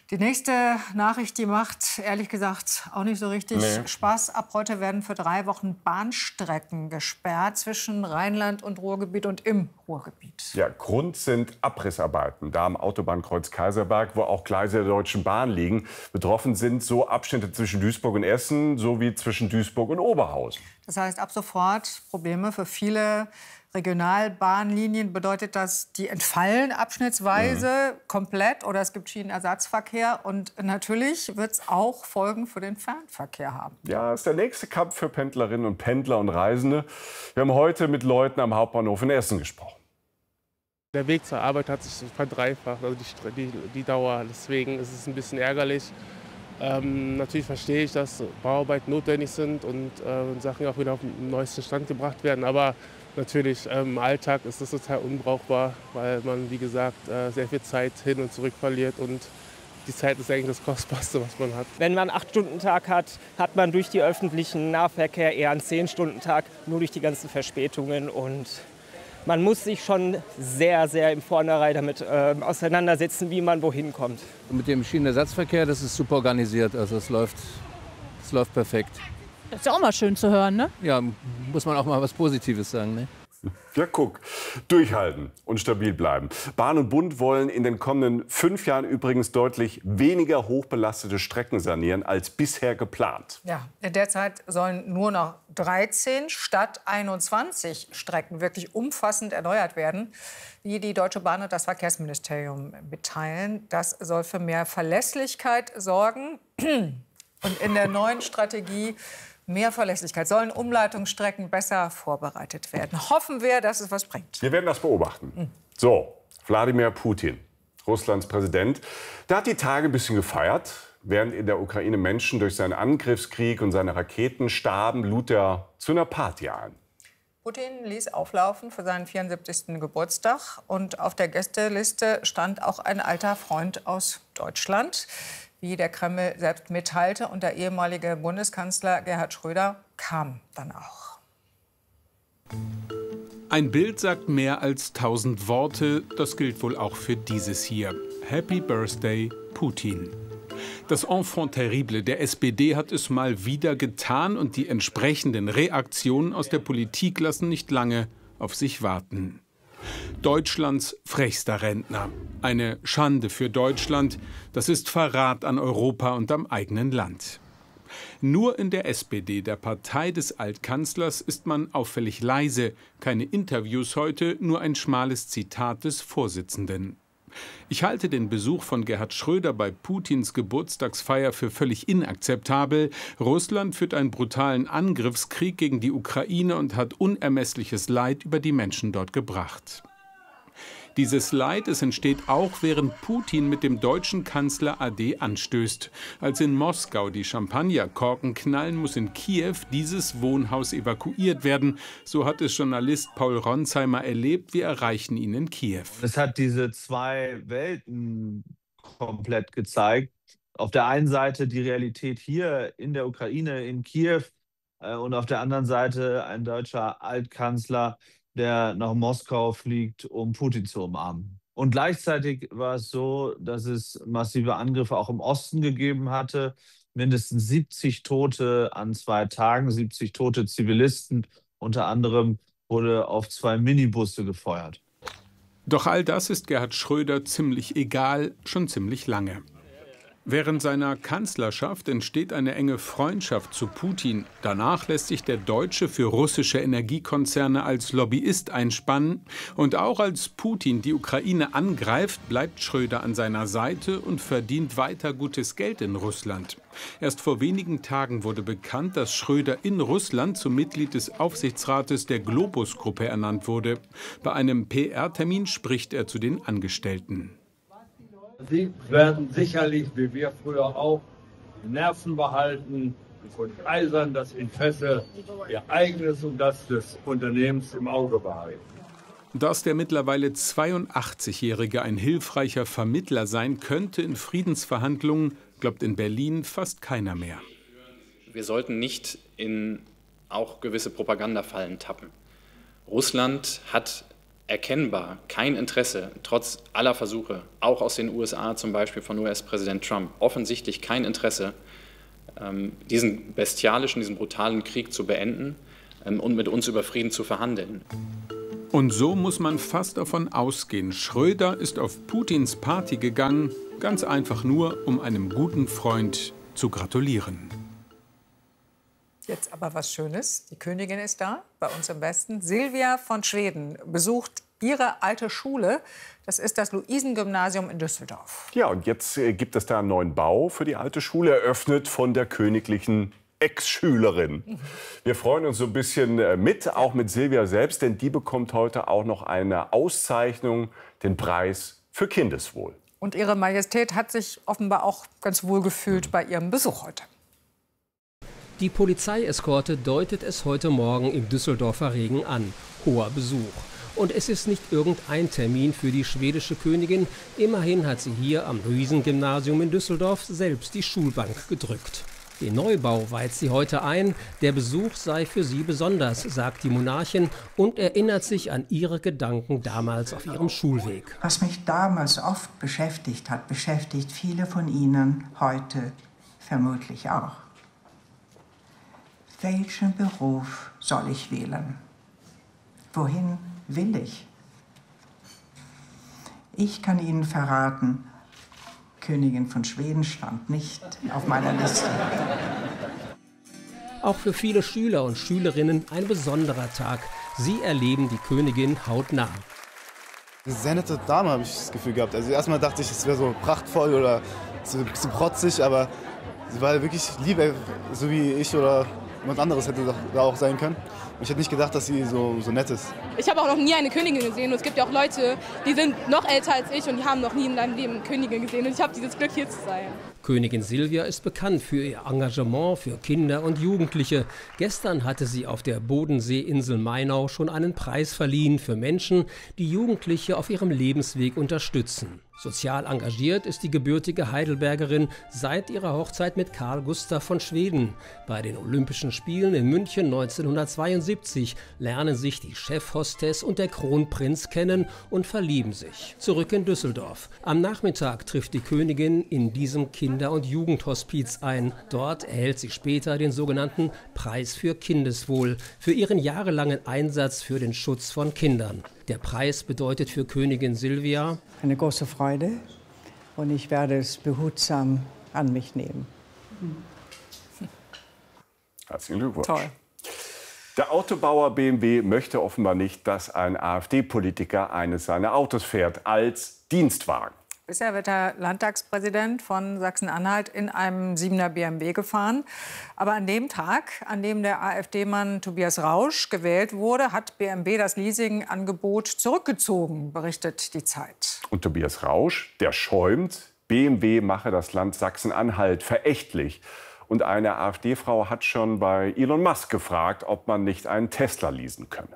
Die nächste Nachricht, die macht ehrlich gesagt auch nicht so richtig Spaß. Ab heute werden für 3 Wochen Bahnstrecken gesperrt zwischen Rheinland und Ruhrgebiet und im Ruhrgebiet. Ja, Grund sind Abrissarbeiten. Da am Autobahnkreuz Kaiserberg, wo auch Gleise der Deutschen Bahn liegen. Betroffen sind so Abschnitte zwischen Duisburg und Essen sowie zwischen Duisburg und Oberhausen. Das heißt, ab sofort Probleme für viele Regionalbahnlinien. Bedeutet das, die entfallen abschnittsweise komplett oder es gibt Schienenersatzverkehr. Und natürlich wird es auch Folgen für den Fernverkehr haben. Ja, ist der nächste Kampf für Pendlerinnen und Pendler und Reisende. Wir haben heute mit Leuten am Hauptbahnhof in Essen gesprochen. Der Weg zur Arbeit hat sich verdreifacht, also die Dauer. Deswegen ist es ein bisschen ärgerlich. Natürlich verstehe ich, dass Bauarbeiten notwendig sind und Sachen auch wieder auf den neuesten Stand gebracht werden. Aber natürlich im Alltag ist das total unbrauchbar, weil man, wie gesagt, sehr viel Zeit hin und zurück verliert. Und die Zeit ist eigentlich das Kostbarste, was man hat. Wenn man einen 8-Stunden-Tag hat, hat man durch die öffentlichen Nahverkehr eher einen 10-Stunden-Tag, nur durch die ganzen Verspätungen. Und man muss sich schon sehr, sehr im Vornherein damit auseinandersetzen, wie man wohin kommt. Mit dem Schienenersatzverkehr, das ist super organisiert. Also es läuft perfekt. Das ist ja auch mal schön zu hören, ne? Ja, muss man auch mal was Positives sagen, ne? Ja, guck, durchhalten und stabil bleiben. Bahn und Bund wollen in den kommenden 5 Jahren übrigens deutlich weniger hochbelastete Strecken sanieren als bisher geplant. Ja, in der Zeit sollen nur noch 13 statt 21 Strecken wirklich umfassend erneuert werden, wie die Deutsche Bahn und das Verkehrsministerium mitteilen. Das soll für mehr Verlässlichkeit sorgen. Und in der neuen Strategie mehr Verlässlichkeit sollen Umleitungsstrecken besser vorbereitet werden. Hoffen wir, dass es was bringt. Wir werden das beobachten. So, Wladimir Putin, Russlands Präsident, der hat die Tage ein bisschen gefeiert. Während in der Ukraine Menschen durch seinen Angriffskrieg und seine Raketen starben, lud er zu einer Party ein. Putin ließ auflaufen für seinen 74. Geburtstag. Und auf der Gästeliste stand auch ein alter Freund aus Deutschland. Wie der Kreml selbst mitteilte, und der ehemalige Bundeskanzler Gerhard Schröder kam dann auch. Ein Bild sagt mehr als 1000 Worte. Das gilt wohl auch für dieses hier. Happy Birthday, Putin. Das Enfant terrible der SPD hat es mal wieder getan und die entsprechenden Reaktionen aus der Politik lassen nicht lange auf sich warten. Deutschlands frechster Rentner. Eine Schande für Deutschland. Das ist Verrat an Europa und am eigenen Land. Nur in der SPD, der Partei des Altkanzlers, ist man auffällig leise. Keine Interviews heute, nur ein schmales Zitat des Vorsitzenden. Ich halte den Besuch von Gerhard Schröder bei Putins Geburtstagsfeier für völlig inakzeptabel. Russland führt einen brutalen Angriffskrieg gegen die Ukraine und hat unermessliches Leid über die Menschen dort gebracht. Dieses Leid, es entsteht auch, während Putin mit dem deutschen Kanzler AD anstößt. Als in Moskau die Champagnerkorken knallen, muss in Kiew dieses Wohnhaus evakuiert werden. So hat es Journalist Paul Ronsheimer erlebt. Wir erreichen ihn in Kiew. Es hat diese 2 Welten komplett gezeigt. Auf der einen Seite die Realität hier in der Ukraine, in Kiew, und auf der anderen Seite ein deutscher Altkanzler, der nach Moskau fliegt, um Putin zu umarmen. Und gleichzeitig war es so, dass es massive Angriffe auch im Osten gegeben hatte. Mindestens 70 Tote an 2 Tagen, 70 tote Zivilisten. Unter anderem wurde auf 2 Minibusse gefeuert. Doch all das ist Gerhard Schröder ziemlich egal, schon ziemlich lange. Während seiner Kanzlerschaft entsteht eine enge Freundschaft zu Putin. Danach lässt sich der Deutsche für russische Energiekonzerne als Lobbyist einspannen. Und auch als Putin die Ukraine angreift, bleibt Schröder an seiner Seite und verdient weiter gutes Geld in Russland. Erst vor wenigen Tagen wurde bekannt, dass Schröder in Russland zum Mitglied des Aufsichtsrates der Globus-Gruppe ernannt wurde. Bei einem PR-Termin spricht er zu den Angestellten. Sie werden sicherlich, wie wir früher auch, Nerven behalten und eisern das Interesse ihr eigenes und das des Unternehmens im Auge behalten. Dass der mittlerweile 82-Jährige ein hilfreicher Vermittler sein könnte in Friedensverhandlungen, glaubt in Berlin fast keiner mehr. Wir sollten nicht in auch gewisse Propagandafallen tappen. Russland hat erkennbar kein Interesse, trotz aller Versuche, auch aus den USA zum Beispiel von US-Präsident Trump, offensichtlich kein Interesse, diesen bestialischen, diesen brutalen Krieg zu beenden und mit uns über Frieden zu verhandeln. Und so muss man fast davon ausgehen, Schröder ist auf Putins Party gegangen, ganz einfach nur, um einem guten Freund zu gratulieren. Jetzt aber was Schönes. Die Königin ist da, bei uns im Westen. Silvia von Schweden besucht ihre alte Schule. Das ist das Luisengymnasium in Düsseldorf. Ja, und jetzt gibt es da einen neuen Bau für die alte Schule, eröffnet von der königlichen Ex-Schülerin. Wir freuen uns so ein bisschen mit, auch mit Silvia selbst, denn die bekommt heute auch noch eine Auszeichnung, den Preis für Kindeswohl. Und Ihre Majestät hat sich offenbar auch ganz wohl gefühlt bei ihrem Besuch heute. Die Polizeieskorte deutet es heute Morgen im Düsseldorfer Regen an. Hoher Besuch. Und es ist nicht irgendein Termin für die schwedische Königin. Immerhin hat sie hier am Luisengymnasium in Düsseldorf selbst die Schulbank gedrückt. Den Neubau weiht sie heute ein. Der Besuch sei für sie besonders, sagt die Monarchin und erinnert sich an ihre Gedanken damals auf ihrem Schulweg. Was mich damals oft beschäftigt hat, beschäftigt viele von Ihnen heute vermutlich auch. Welchen Beruf soll ich wählen? Wohin will ich? Ich kann Ihnen verraten, Königin von Schweden stand nicht auf meiner Liste. Auch für viele Schüler und Schülerinnen ein besonderer Tag. Sie erleben die Königin hautnah. Eine sehr nette Dame, habe ich das Gefühl gehabt. Also erstmal dachte ich, es wäre so prachtvoll oder so ein bisschen protzig, aber sie war wirklich lieb, so wie ich oder jemand anderes hätte da auch sein können. Und ich hätte nicht gedacht, dass sie so nett ist. Ich habe auch noch nie eine Königin gesehen. Und es gibt ja auch Leute, die sind noch älter als ich und die haben noch nie in ihrem Leben eine Königin gesehen. Und ich habe dieses Glück, hier zu sein. Königin Silvia ist bekannt für ihr Engagement für Kinder und Jugendliche. Gestern hatte sie auf der Bodenseeinsel Mainau schon einen Preis verliehen für Menschen, die Jugendliche auf ihrem Lebensweg unterstützen. Sozial engagiert ist die gebürtige Heidelbergerin seit ihrer Hochzeit mit Carl Gustaf von Schweden. Bei den Olympischen Spielen in München 1972 lernen sich die Chefhostess und der Kronprinz kennen und verlieben sich. Zurück in Düsseldorf. Am Nachmittag trifft die Königin in diesem Kinder- und Jugendhospiz ein. Dort erhält sie später den sogenannten Preis für Kindeswohl für ihren jahrelangen Einsatz für den Schutz von Kindern. Der Preis bedeutet für Königin Silvia eine große Freude und ich werde es behutsam an mich nehmen. Herzlichen Glückwunsch. Toll. Der Autobauer BMW möchte offenbar nicht, dass ein AfD-Politiker eines seiner Autos fährt als Dienstwagen. Bisher wird der Landtagspräsident von Sachsen-Anhalt in einem 7er BMW gefahren. Aber an dem Tag, an dem der AfD-Mann Tobias Rausch gewählt wurde, hat BMW das Leasingangebot zurückgezogen, berichtet die Zeit. Und Tobias Rausch, der schäumt, BMW mache das Land Sachsen-Anhalt verächtlich. Und eine AfD-Frau hat schon bei Elon Musk gefragt, ob man nicht einen Tesla leasen könne.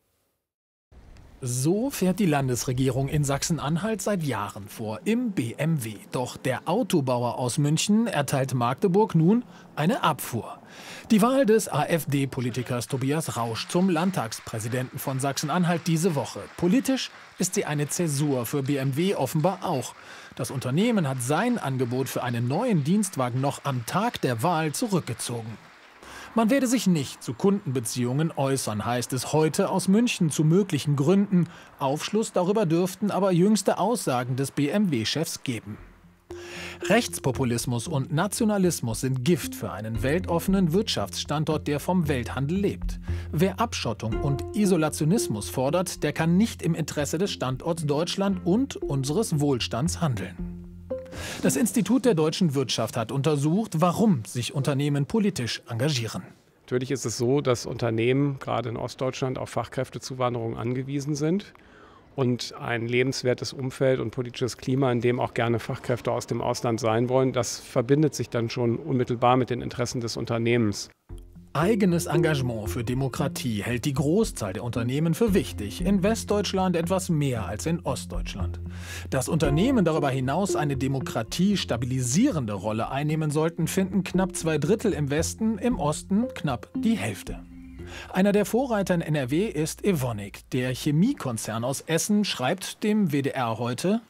So fährt die Landesregierung in Sachsen-Anhalt seit Jahren vor, im BMW. Doch der Autobauer aus München erteilt Magdeburg nun eine Abfuhr. Die Wahl des AfD-Politikers Tobias Rausch zum Landtagspräsidenten von Sachsen-Anhalt diese Woche. Politisch ist sie eine Zäsur, für BMW offenbar auch. Das Unternehmen hat sein Angebot für einen neuen Dienstwagen noch am Tag der Wahl zurückgezogen. Man werde sich nicht zu Kundenbeziehungen äußern, heißt es heute aus München zu möglichen Gründen. Aufschluss darüber dürften aber jüngste Aussagen des BMW-Chefs geben. Rechtspopulismus und Nationalismus sind Gift für einen weltoffenen Wirtschaftsstandort, der vom Welthandel lebt. Wer Abschottung und Isolationismus fordert, der kann nicht im Interesse des Standorts Deutschland und unseres Wohlstands handeln. Das Institut der deutschen Wirtschaft hat untersucht, warum sich Unternehmen politisch engagieren. Natürlich ist es so, dass Unternehmen gerade in Ostdeutschland auf Fachkräftezuwanderung angewiesen sind und ein lebenswertes Umfeld und politisches Klima, in dem auch gerne Fachkräfte aus dem Ausland sein wollen, das verbindet sich dann schon unmittelbar mit den Interessen des Unternehmens. Eigenes Engagement für Demokratie hält die Großzahl der Unternehmen für wichtig. In Westdeutschland etwas mehr als in Ostdeutschland. Dass Unternehmen darüber hinaus eine demokratiestabilisierende Rolle einnehmen sollten, finden knapp 2/3 im Westen, im Osten knapp die Hälfte. Einer der Vorreiter in NRW ist Evonik. Der Chemiekonzern aus Essen schreibt dem WDR heute: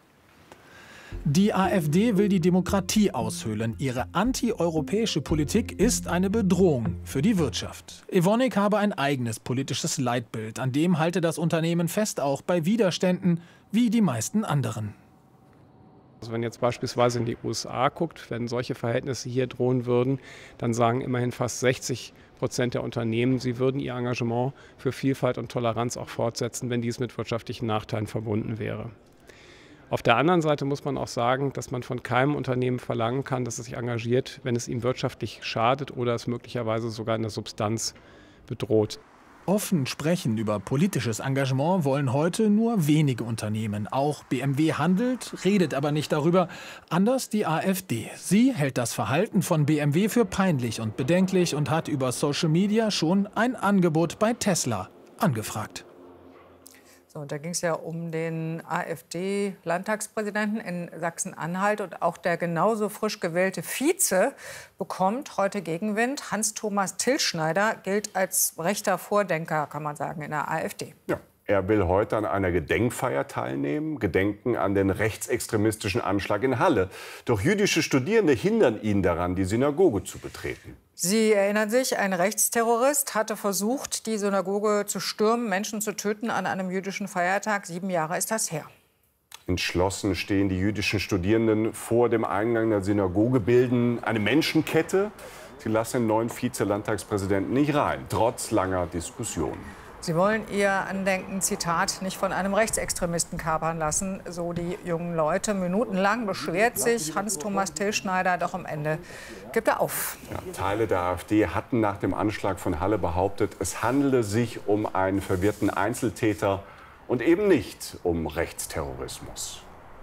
Die AfD will die Demokratie aushöhlen. Ihre antieuropäische Politik ist eine Bedrohung für die Wirtschaft. Evonik habe ein eigenes politisches Leitbild. An dem halte das Unternehmen fest, auch bei Widerständen wie die meisten anderen. Also wenn jetzt beispielsweise in die USA guckt, wenn solche Verhältnisse hier drohen würden, dann sagen immerhin fast 60% der Unternehmen, sie würden ihr Engagement für Vielfalt und Toleranz auch fortsetzen, wenn dies mit wirtschaftlichen Nachteilen verbunden wäre. Auf der anderen Seite muss man auch sagen, dass man von keinem Unternehmen verlangen kann, dass es sich engagiert, wenn es ihm wirtschaftlich schadet oder es möglicherweise sogar in der Substanz bedroht. Offen sprechen über politisches Engagement wollen heute nur wenige Unternehmen. Auch BMW handelt, redet aber nicht darüber. Anders die AfD. Sie hält das Verhalten von BMW für peinlich und bedenklich und hat über Social Media schon ein Angebot bei Tesla angefragt. So, da ging es ja um den AfD-Landtagspräsidenten in Sachsen-Anhalt. Und auch der genauso frisch gewählte Vize bekommt heute Gegenwind. Hans-Thomas Tilschneider gilt als rechter Vordenker, kann man sagen, in der AfD. Ja. Er will heute an einer Gedenkfeier teilnehmen, gedenken an den rechtsextremistischen Anschlag in Halle. Doch jüdische Studierende hindern ihn daran, die Synagoge zu betreten. Sie erinnern sich, ein Rechtsterrorist hatte versucht, die Synagoge zu stürmen, Menschen zu töten an einem jüdischen Feiertag. 7 Jahre ist das her. Entschlossen stehen die jüdischen Studierenden vor dem Eingang der Synagoge, bilden eine Menschenkette. Sie lassen den neuen Vize-Landtagspräsidenten nicht rein, trotz langer Diskussionen. Sie wollen ihr Andenken, Zitat, nicht von einem Rechtsextremisten kapern lassen, so die jungen Leute. Minutenlang beschwert sich Hans-Thomas Tilschneider, doch am Ende gibt er auf. Ja, Teile der AfD hatten nach dem Anschlag von Halle behauptet, es handele sich um einen verwirrten Einzeltäter und eben nicht um Rechtsterrorismus.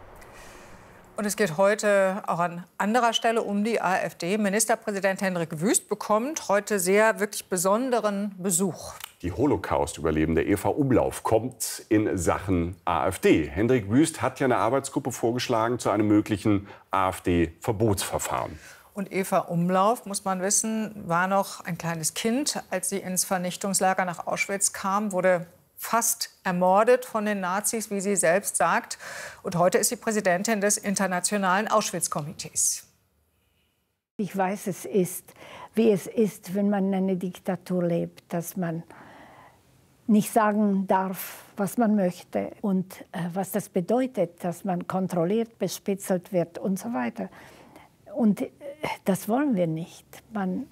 Und es geht heute auch an anderer Stelle um die AfD. Ministerpräsident Hendrik Wüst bekommt heute sehr wirklich besonderen Besuch. Die Holocaust-Überlebende Eva Umlauf kommt in Sachen AfD. Hendrik Wüst hat ja eine Arbeitsgruppe vorgeschlagen zu einem möglichen AfD-Verbotsverfahren. Und Eva Umlauf, muss man wissen, war noch ein kleines Kind, als sie ins Vernichtungslager nach Auschwitz kam, wurde fast ermordet von den Nazis, wie sie selbst sagt. Und heute ist sie Präsidentin des Internationalen Auschwitz-Komitees. Ich weiß, wie es ist, wenn man in einer Diktatur lebt, dass man nicht sagen darf, was man möchte und was das bedeutet, dass man kontrolliert, bespitzelt wird und so weiter. Und das wollen wir nicht. Man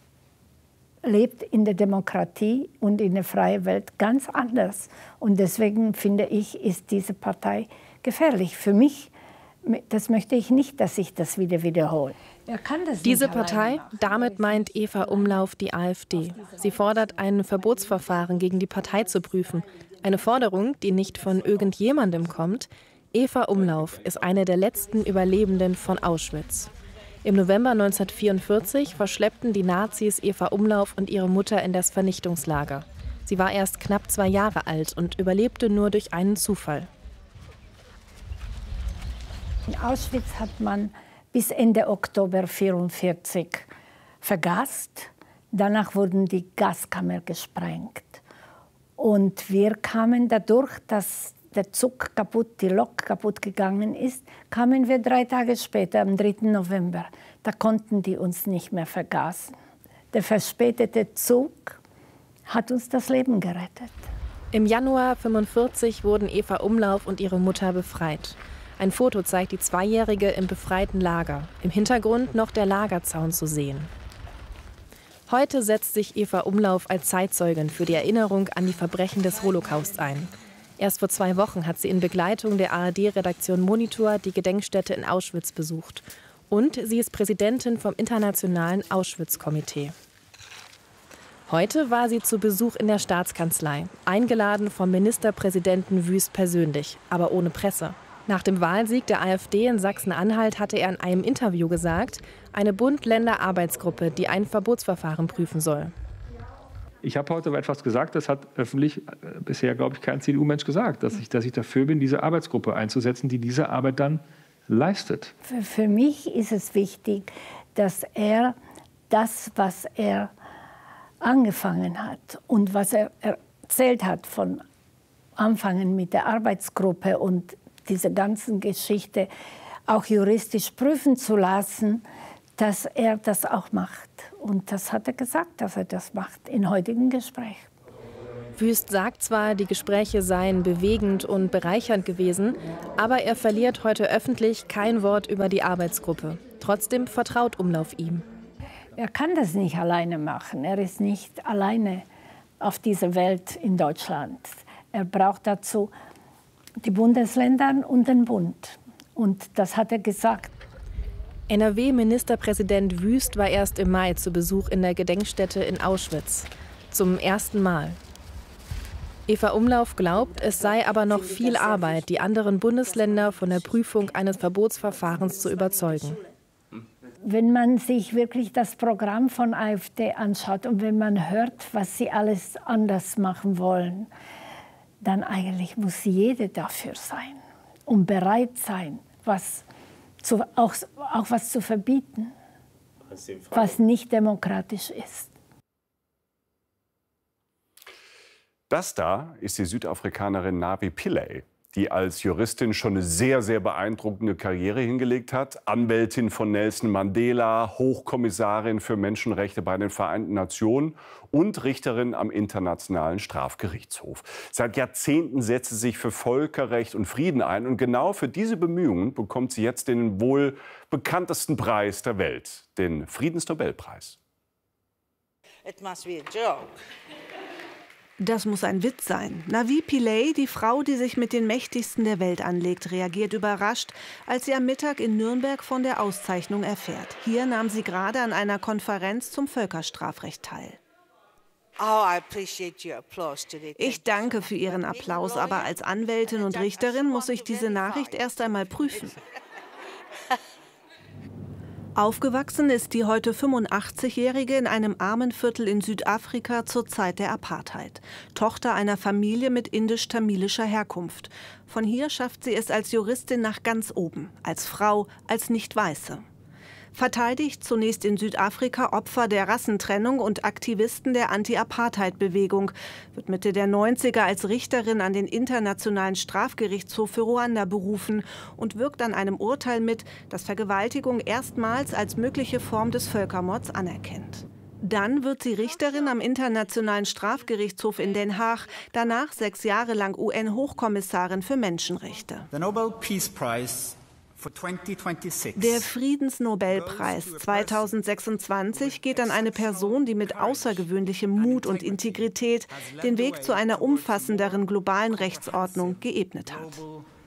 lebt in der Demokratie und in der freien Welt ganz anders. Und deswegen finde ich, ist diese Partei gefährlich. Für mich, das möchte ich nicht, dass sich das wieder wiederholt. Diese Partei, damit meint Eva Umlauf die AfD. Sie fordert, ein Verbotsverfahren gegen die Partei zu prüfen. Eine Forderung, die nicht von irgendjemandem kommt. Eva Umlauf ist eine der letzten Überlebenden von Auschwitz. Im November 1944 verschleppten die Nazis Eva Umlauf und ihre Mutter in das Vernichtungslager. Sie war erst knapp 2 Jahre alt und überlebte nur durch einen Zufall. In Auschwitz hat man bis Ende Oktober 1944 vergast. Danach wurden die Gaskammern gesprengt. Und wir kamen dadurch, dass der Zug kaputt, die Lok kaputt gegangen ist, kamen wir 3 Tage später, am 3. November. Da konnten die uns nicht mehr vergasen. Der verspätete Zug hat uns das Leben gerettet. Im Januar 1945 wurden Eva Umlauf und ihre Mutter befreit. Ein Foto zeigt die 2-Jährige im befreiten Lager. Im Hintergrund noch der Lagerzaun zu sehen. Heute setzt sich Eva Umlauf als Zeitzeugin für die Erinnerung an die Verbrechen des Holocaust ein. Erst vor 2 Wochen hat sie in Begleitung der ARD-Redaktion Monitor die Gedenkstätte in Auschwitz besucht. Und sie ist Präsidentin vom Internationalen Auschwitz-Komitee. Heute war sie zu Besuch in der Staatskanzlei, eingeladen vom Ministerpräsidenten Wüst persönlich, aber ohne Presse. Nach dem Wahlsieg der AfD in Sachsen-Anhalt hatte er in einem Interview gesagt, eine Bund-Länder-Arbeitsgruppe, die ein Verbotsverfahren prüfen soll. Ich habe heute etwas gesagt, das hat öffentlich bisher, glaube ich, kein CDU-Mensch gesagt, dass ich dafür bin, diese Arbeitsgruppe einzusetzen, die diese Arbeit dann leistet. Für mich ist es wichtig, dass er das, was er angefangen hat und was er erzählt hat von Anfangen mit der Arbeitsgruppe und diese ganzen Geschichte auch juristisch prüfen zu lassen, dass er das auch macht. Und das hat er gesagt, dass er das macht im heutigen Gespräch. Wüst sagt zwar, die Gespräche seien bewegend und bereichernd gewesen, aber er verliert heute öffentlich kein Wort über die Arbeitsgruppe. Trotzdem vertraut Umlauf ihm. Er kann das nicht alleine machen. Er ist nicht alleine auf dieser Welt in Deutschland. Er braucht dazu die Bundesländer und den Bund. Und das hat er gesagt. NRW-Ministerpräsident Wüst war erst im Mai zu Besuch in der Gedenkstätte in Auschwitz. Zum ersten Mal. Eva Umlauf glaubt, es sei aber noch viel Arbeit, die anderen Bundesländer von der Prüfung eines Verbotsverfahrens zu überzeugen. Wenn man sich wirklich das Programm von AfD anschaut und wenn man hört, was sie alles anders machen wollen, dann eigentlich muss jeder dafür sein und bereit sein, auch was zu verbieten, was nicht demokratisch ist. Das da ist die Südafrikanerin Navi Pillay, die als Juristin schon eine sehr, sehr beeindruckende Karriere hingelegt hat. Anwältin von Nelson Mandela, Hochkommissarin für Menschenrechte bei den Vereinten Nationen und Richterin am Internationalen Strafgerichtshof. Seit Jahrzehnten setzt sie sich für Völkerrecht und Frieden ein. Und genau für diese Bemühungen bekommt sie jetzt den wohl bekanntesten Preis der Welt, den Friedensnobelpreis. It must be a joke. Das muss ein Witz sein. Navi Pillay, die Frau, die sich mit den Mächtigsten der Welt anlegt, reagiert überrascht, als sie am Mittag in Nürnberg von der Auszeichnung erfährt. Hier nahm sie gerade an einer Konferenz zum Völkerstrafrecht teil. Ich danke für Ihren Applaus, aber als Anwältin und Richterin muss ich diese Nachricht erst einmal prüfen. Aufgewachsen ist die heute 85-Jährige in einem armen Viertel in Südafrika zur Zeit der Apartheid. Tochter einer Familie mit indisch-tamilischer Herkunft. Von hier schafft sie es als Juristin nach ganz oben, als Frau, als Nicht-Weiße. Verteidigt zunächst in Südafrika Opfer der Rassentrennung und Aktivisten der Anti-Apartheid-Bewegung, wird Mitte der 90er als Richterin an den Internationalen Strafgerichtshof für Ruanda berufen und wirkt an einem Urteil mit, das Vergewaltigung erstmals als mögliche Form des Völkermords anerkennt. Dann wird sie Richterin am Internationalen Strafgerichtshof in Den Haag, danach 6 Jahre lang UN-Hochkommissarin für Menschenrechte. The Nobel Peace Prize. Der Friedensnobelpreis 2026 geht an eine Person, die mit außergewöhnlichem Mut und Integrität den Weg zu einer umfassenderen globalen Rechtsordnung geebnet hat.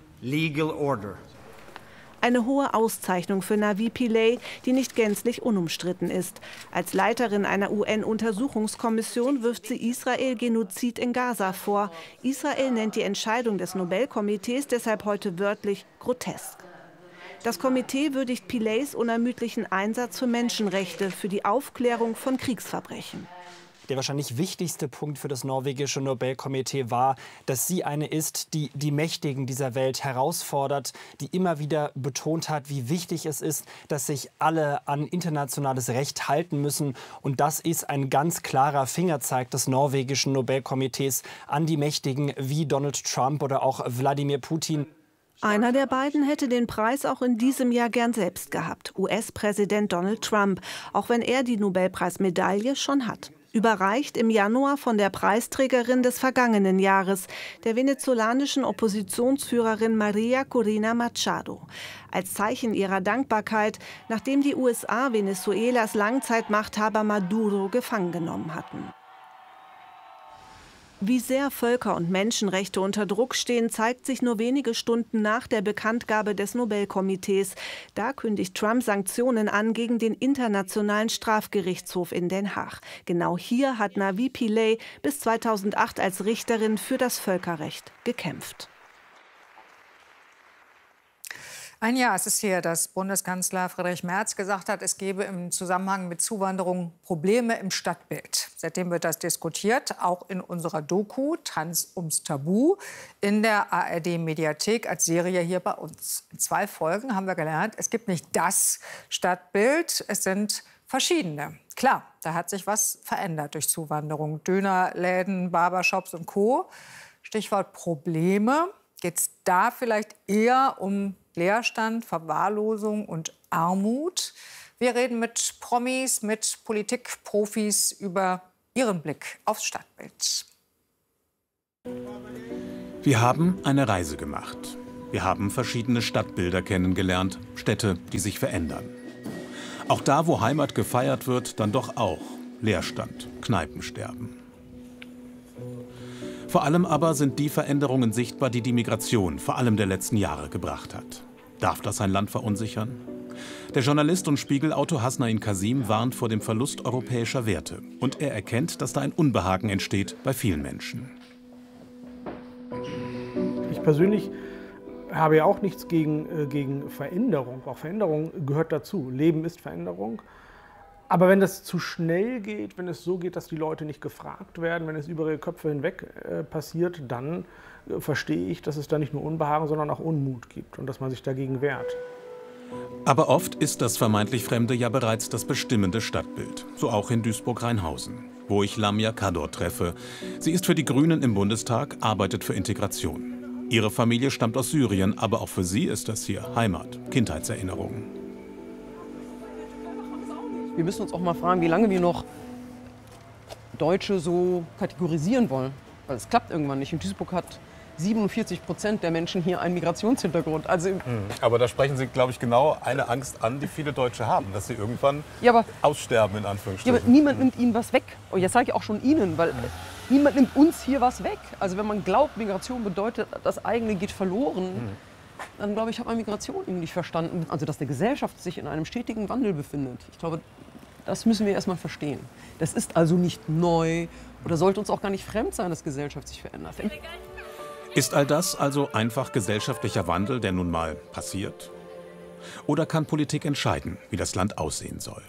Eine hohe Auszeichnung für Navi Pillay, die nicht gänzlich unumstritten ist. Als Leiterin einer UN-Untersuchungskommission wirft sie Israel Genozid in Gaza vor. Israel nennt die Entscheidung des Nobelkomitees deshalb heute wörtlich grotesk. Das Komitee würdigt Pillays unermüdlichen Einsatz für Menschenrechte, für die Aufklärung von Kriegsverbrechen. Der wahrscheinlich wichtigste Punkt für das norwegische Nobelkomitee war, dass sie eine ist, die die Mächtigen dieser Welt herausfordert, die immer wieder betont hat, wie wichtig es ist, dass sich alle an internationales Recht halten müssen. Und das ist ein ganz klarer Fingerzeig des norwegischen Nobelkomitees an die Mächtigen wie Donald Trump oder auch Wladimir Putin. Einer der beiden hätte den Preis auch in diesem Jahr gern selbst gehabt, US-Präsident Donald Trump, auch wenn er die Nobelpreismedaille schon hat. Überreicht im Januar von der Preisträgerin des vergangenen Jahres, der venezolanischen Oppositionsführerin Maria Corina Machado. Als Zeichen ihrer Dankbarkeit, nachdem die USA Venezuelas Langzeitmachthaber Maduro gefangen genommen hatten. Wie sehr Völker- und Menschenrechte unter Druck stehen, zeigt sich nur wenige Stunden nach der Bekanntgabe des Nobelkomitees. Da kündigt Trump Sanktionen an gegen den Internationalen Strafgerichtshof in Den Haag. Genau hier hat Navi Pillay bis 2008 als Richterin für das Völkerrecht gekämpft. Ein Jahr ist es her, dass Bundeskanzler Friedrich Merz gesagt hat, es gebe im Zusammenhang mit Zuwanderung Probleme im Stadtbild. Seitdem wird das diskutiert, auch in unserer Doku Tanz ums Tabu in der ARD-Mediathek als Serie hier bei uns. In 2 Folgen haben wir gelernt, es gibt nicht das Stadtbild, es sind verschiedene. Klar, da hat sich was verändert durch Zuwanderung. Dönerläden, Barbershops und Co. Stichwort Probleme. Geht es da vielleicht eher um Leerstand, Verwahrlosung und Armut? Wir reden mit Promis, mit Politikprofis über ihren Blick aufs Stadtbild. Wir haben eine Reise gemacht. Wir haben verschiedene Stadtbilder kennengelernt, Städte, die sich verändern. Auch da, wo Heimat gefeiert wird, dann doch auch Leerstand, Kneipensterben. Vor allem aber sind die Veränderungen sichtbar, die die Migration vor allem der letzten Jahre gebracht hat. Darf das ein Land verunsichern? Der Journalist und Spiegelautor Hasnain Kasim warnt vor dem Verlust europäischer Werte. Und er erkennt, dass da ein Unbehagen entsteht bei vielen Menschen. Ich persönlich habe ja auch nichts gegen Veränderung. Auch Veränderung gehört dazu. Leben ist Veränderung. Aber wenn das zu schnell geht, wenn es so geht, dass die Leute nicht gefragt werden, wenn es über ihre Köpfe hinweg passiert, dann verstehe ich, dass es da nicht nur Unbehagen, sondern auch Unmut gibt und dass man sich dagegen wehrt. Aber oft ist das vermeintlich Fremde ja bereits das bestimmende Stadtbild. So auch in Duisburg-Rheinhausen, wo ich Lamia Kador treffe. Sie ist für die Grünen im Bundestag, arbeitet für Integration. Ihre Familie stammt aus Syrien, aber auch für sie ist das hier Heimat, Kindheitserinnerungen. Wir müssen uns auch mal fragen, wie lange wir noch Deutsche so kategorisieren wollen. Weil es klappt irgendwann nicht. In Duisburg hat 47% der Menschen hier einen Migrationshintergrund. Also aber da sprechen Sie, glaube ich, genau eine Angst an, die viele Deutsche haben, dass sie irgendwann aussterben, in Anführungsstrichen. Ja, aber niemand nimmt ihnen was weg. Und jetzt sage ich auch schon Ihnen, weil niemand nimmt uns hier was weg. Also wenn man glaubt, Migration bedeutet, das eigene geht verloren, dann glaube ich, hat man Migration irgendwie nicht verstanden. Also dass eine Gesellschaft sich in einem stetigen Wandel befindet. Ich glaube, das müssen wir erstmal verstehen. Das ist also nicht neu oder sollte uns auch gar nicht fremd sein, dass Gesellschaft sich verändert. Ist all das also einfach gesellschaftlicher Wandel, der nun mal passiert? Oder kann Politik entscheiden, wie das Land aussehen soll?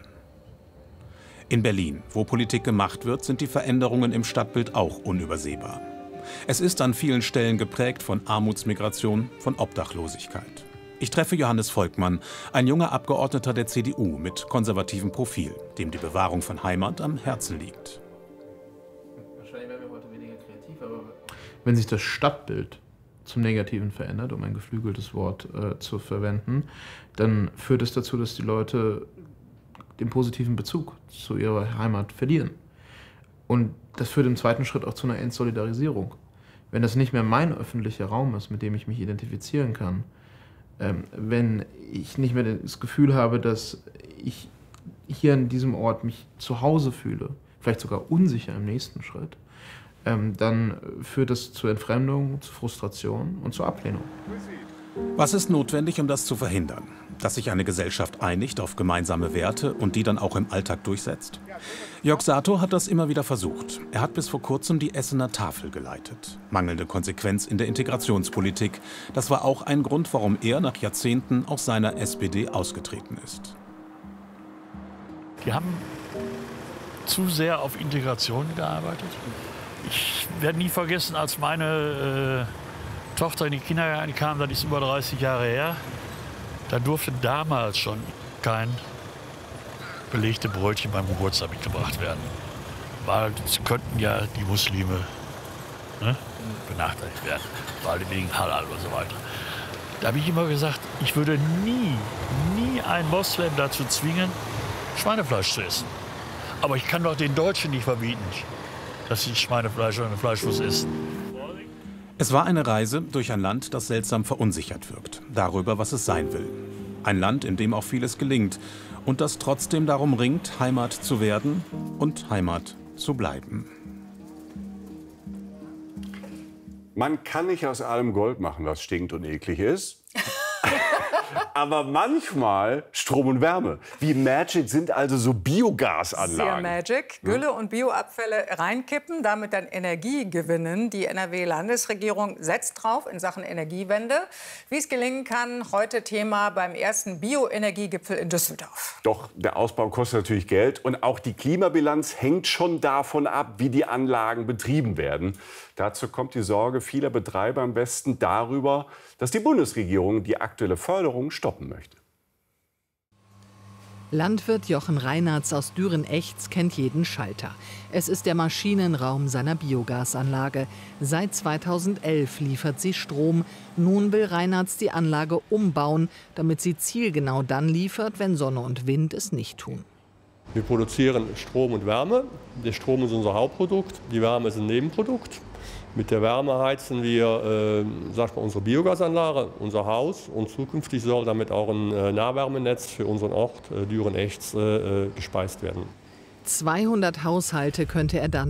In Berlin, wo Politik gemacht wird, sind die Veränderungen im Stadtbild auch unübersehbar. Es ist an vielen Stellen geprägt von Armutsmigration, von Obdachlosigkeit. Ich treffe Johannes Volkmann, ein junger Abgeordneter der CDU mit konservativem Profil, dem die Bewahrung von Heimat am Herzen liegt. Wahrscheinlich werden wir heute weniger kreativ, aber wenn sich das Stadtbild zum Negativen verändert, um ein geflügeltes Wort zu verwenden, dann führt es dazu, dass die Leute den positiven Bezug zu ihrer Heimat verlieren. Und das führt im zweiten Schritt auch zu einer Entsolidarisierung. Wenn das nicht mehr mein öffentlicher Raum ist, mit dem ich mich identifizieren kann, wenn ich nicht mehr das Gefühl habe, dass ich hier an diesem Ort mich zu Hause fühle, vielleicht sogar unsicher im nächsten Schritt, dann führt das zu Entfremdung, zu Frustration und zur Ablehnung. Was ist notwendig, um das zu verhindern? Dass sich eine Gesellschaft einigt auf gemeinsame Werte und die dann auch im Alltag durchsetzt? Jörg Sato hat das immer wieder versucht. Er hat bis vor kurzem die Essener Tafel geleitet. Mangelnde Konsequenz in der Integrationspolitik. Das war auch ein Grund, warum er nach Jahrzehnten aus seiner SPD ausgetreten ist. Die haben zu sehr auf Integration gearbeitet. Ich werde nie vergessen, als meine Tochter in die Kindergarten kam, das ist über 30 Jahre her, da durfte damals schon kein belegte Brötchen beim Geburtstag mitgebracht werden. Weil es könnten ja die Muslime benachteiligt werden, weil wegen Halal und so weiter. Da habe ich immer gesagt, ich würde nie einen Moslem dazu zwingen, Schweinefleisch zu essen. Aber ich kann doch den Deutschen nicht verbieten, dass sie Schweinefleisch oder Fleischwurst essen. Es war eine Reise durch ein Land, das seltsam verunsichert wirkt, darüber, was es sein will. Ein Land, in dem auch vieles gelingt und das trotzdem darum ringt, Heimat zu werden und Heimat zu bleiben. Man kann nicht aus allem Gold machen, was stinkt und eklig ist. Aber manchmal Strom und Wärme. Wie Magic sind also so Biogasanlagen. Sehr Magic. Gülle und Bioabfälle reinkippen, damit dann Energie gewinnen. Die NRW-Landesregierung setzt drauf in Sachen Energiewende. Wie es gelingen kann, heute Thema beim ersten Bioenergiegipfel in Düsseldorf. Doch der Ausbau kostet natürlich Geld und auch die Klimabilanz hängt schon davon ab, wie die Anlagen betrieben werden. Dazu kommt die Sorge vieler Betreiber am besten darüber, dass die Bundesregierung die aktuelle Förderung stoppen möchte. Landwirt Jochen Reinartz aus Düren-Echts kennt jeden Schalter. Es ist der Maschinenraum seiner Biogasanlage. Seit 2011 liefert sie Strom. Nun will Reinartz die Anlage umbauen, damit sie zielgenau dann liefert, wenn Sonne und Wind es nicht tun. Wir produzieren Strom und Wärme. Der Strom ist unser Hauptprodukt, die Wärme ist ein Nebenprodukt. Mit der Wärme heizen wir unsere Biogasanlage, unser Haus, und zukünftig soll damit auch ein Nahwärmenetz für unseren Ort Düren-Echts gespeist werden. 200 Haushalte könnte er dann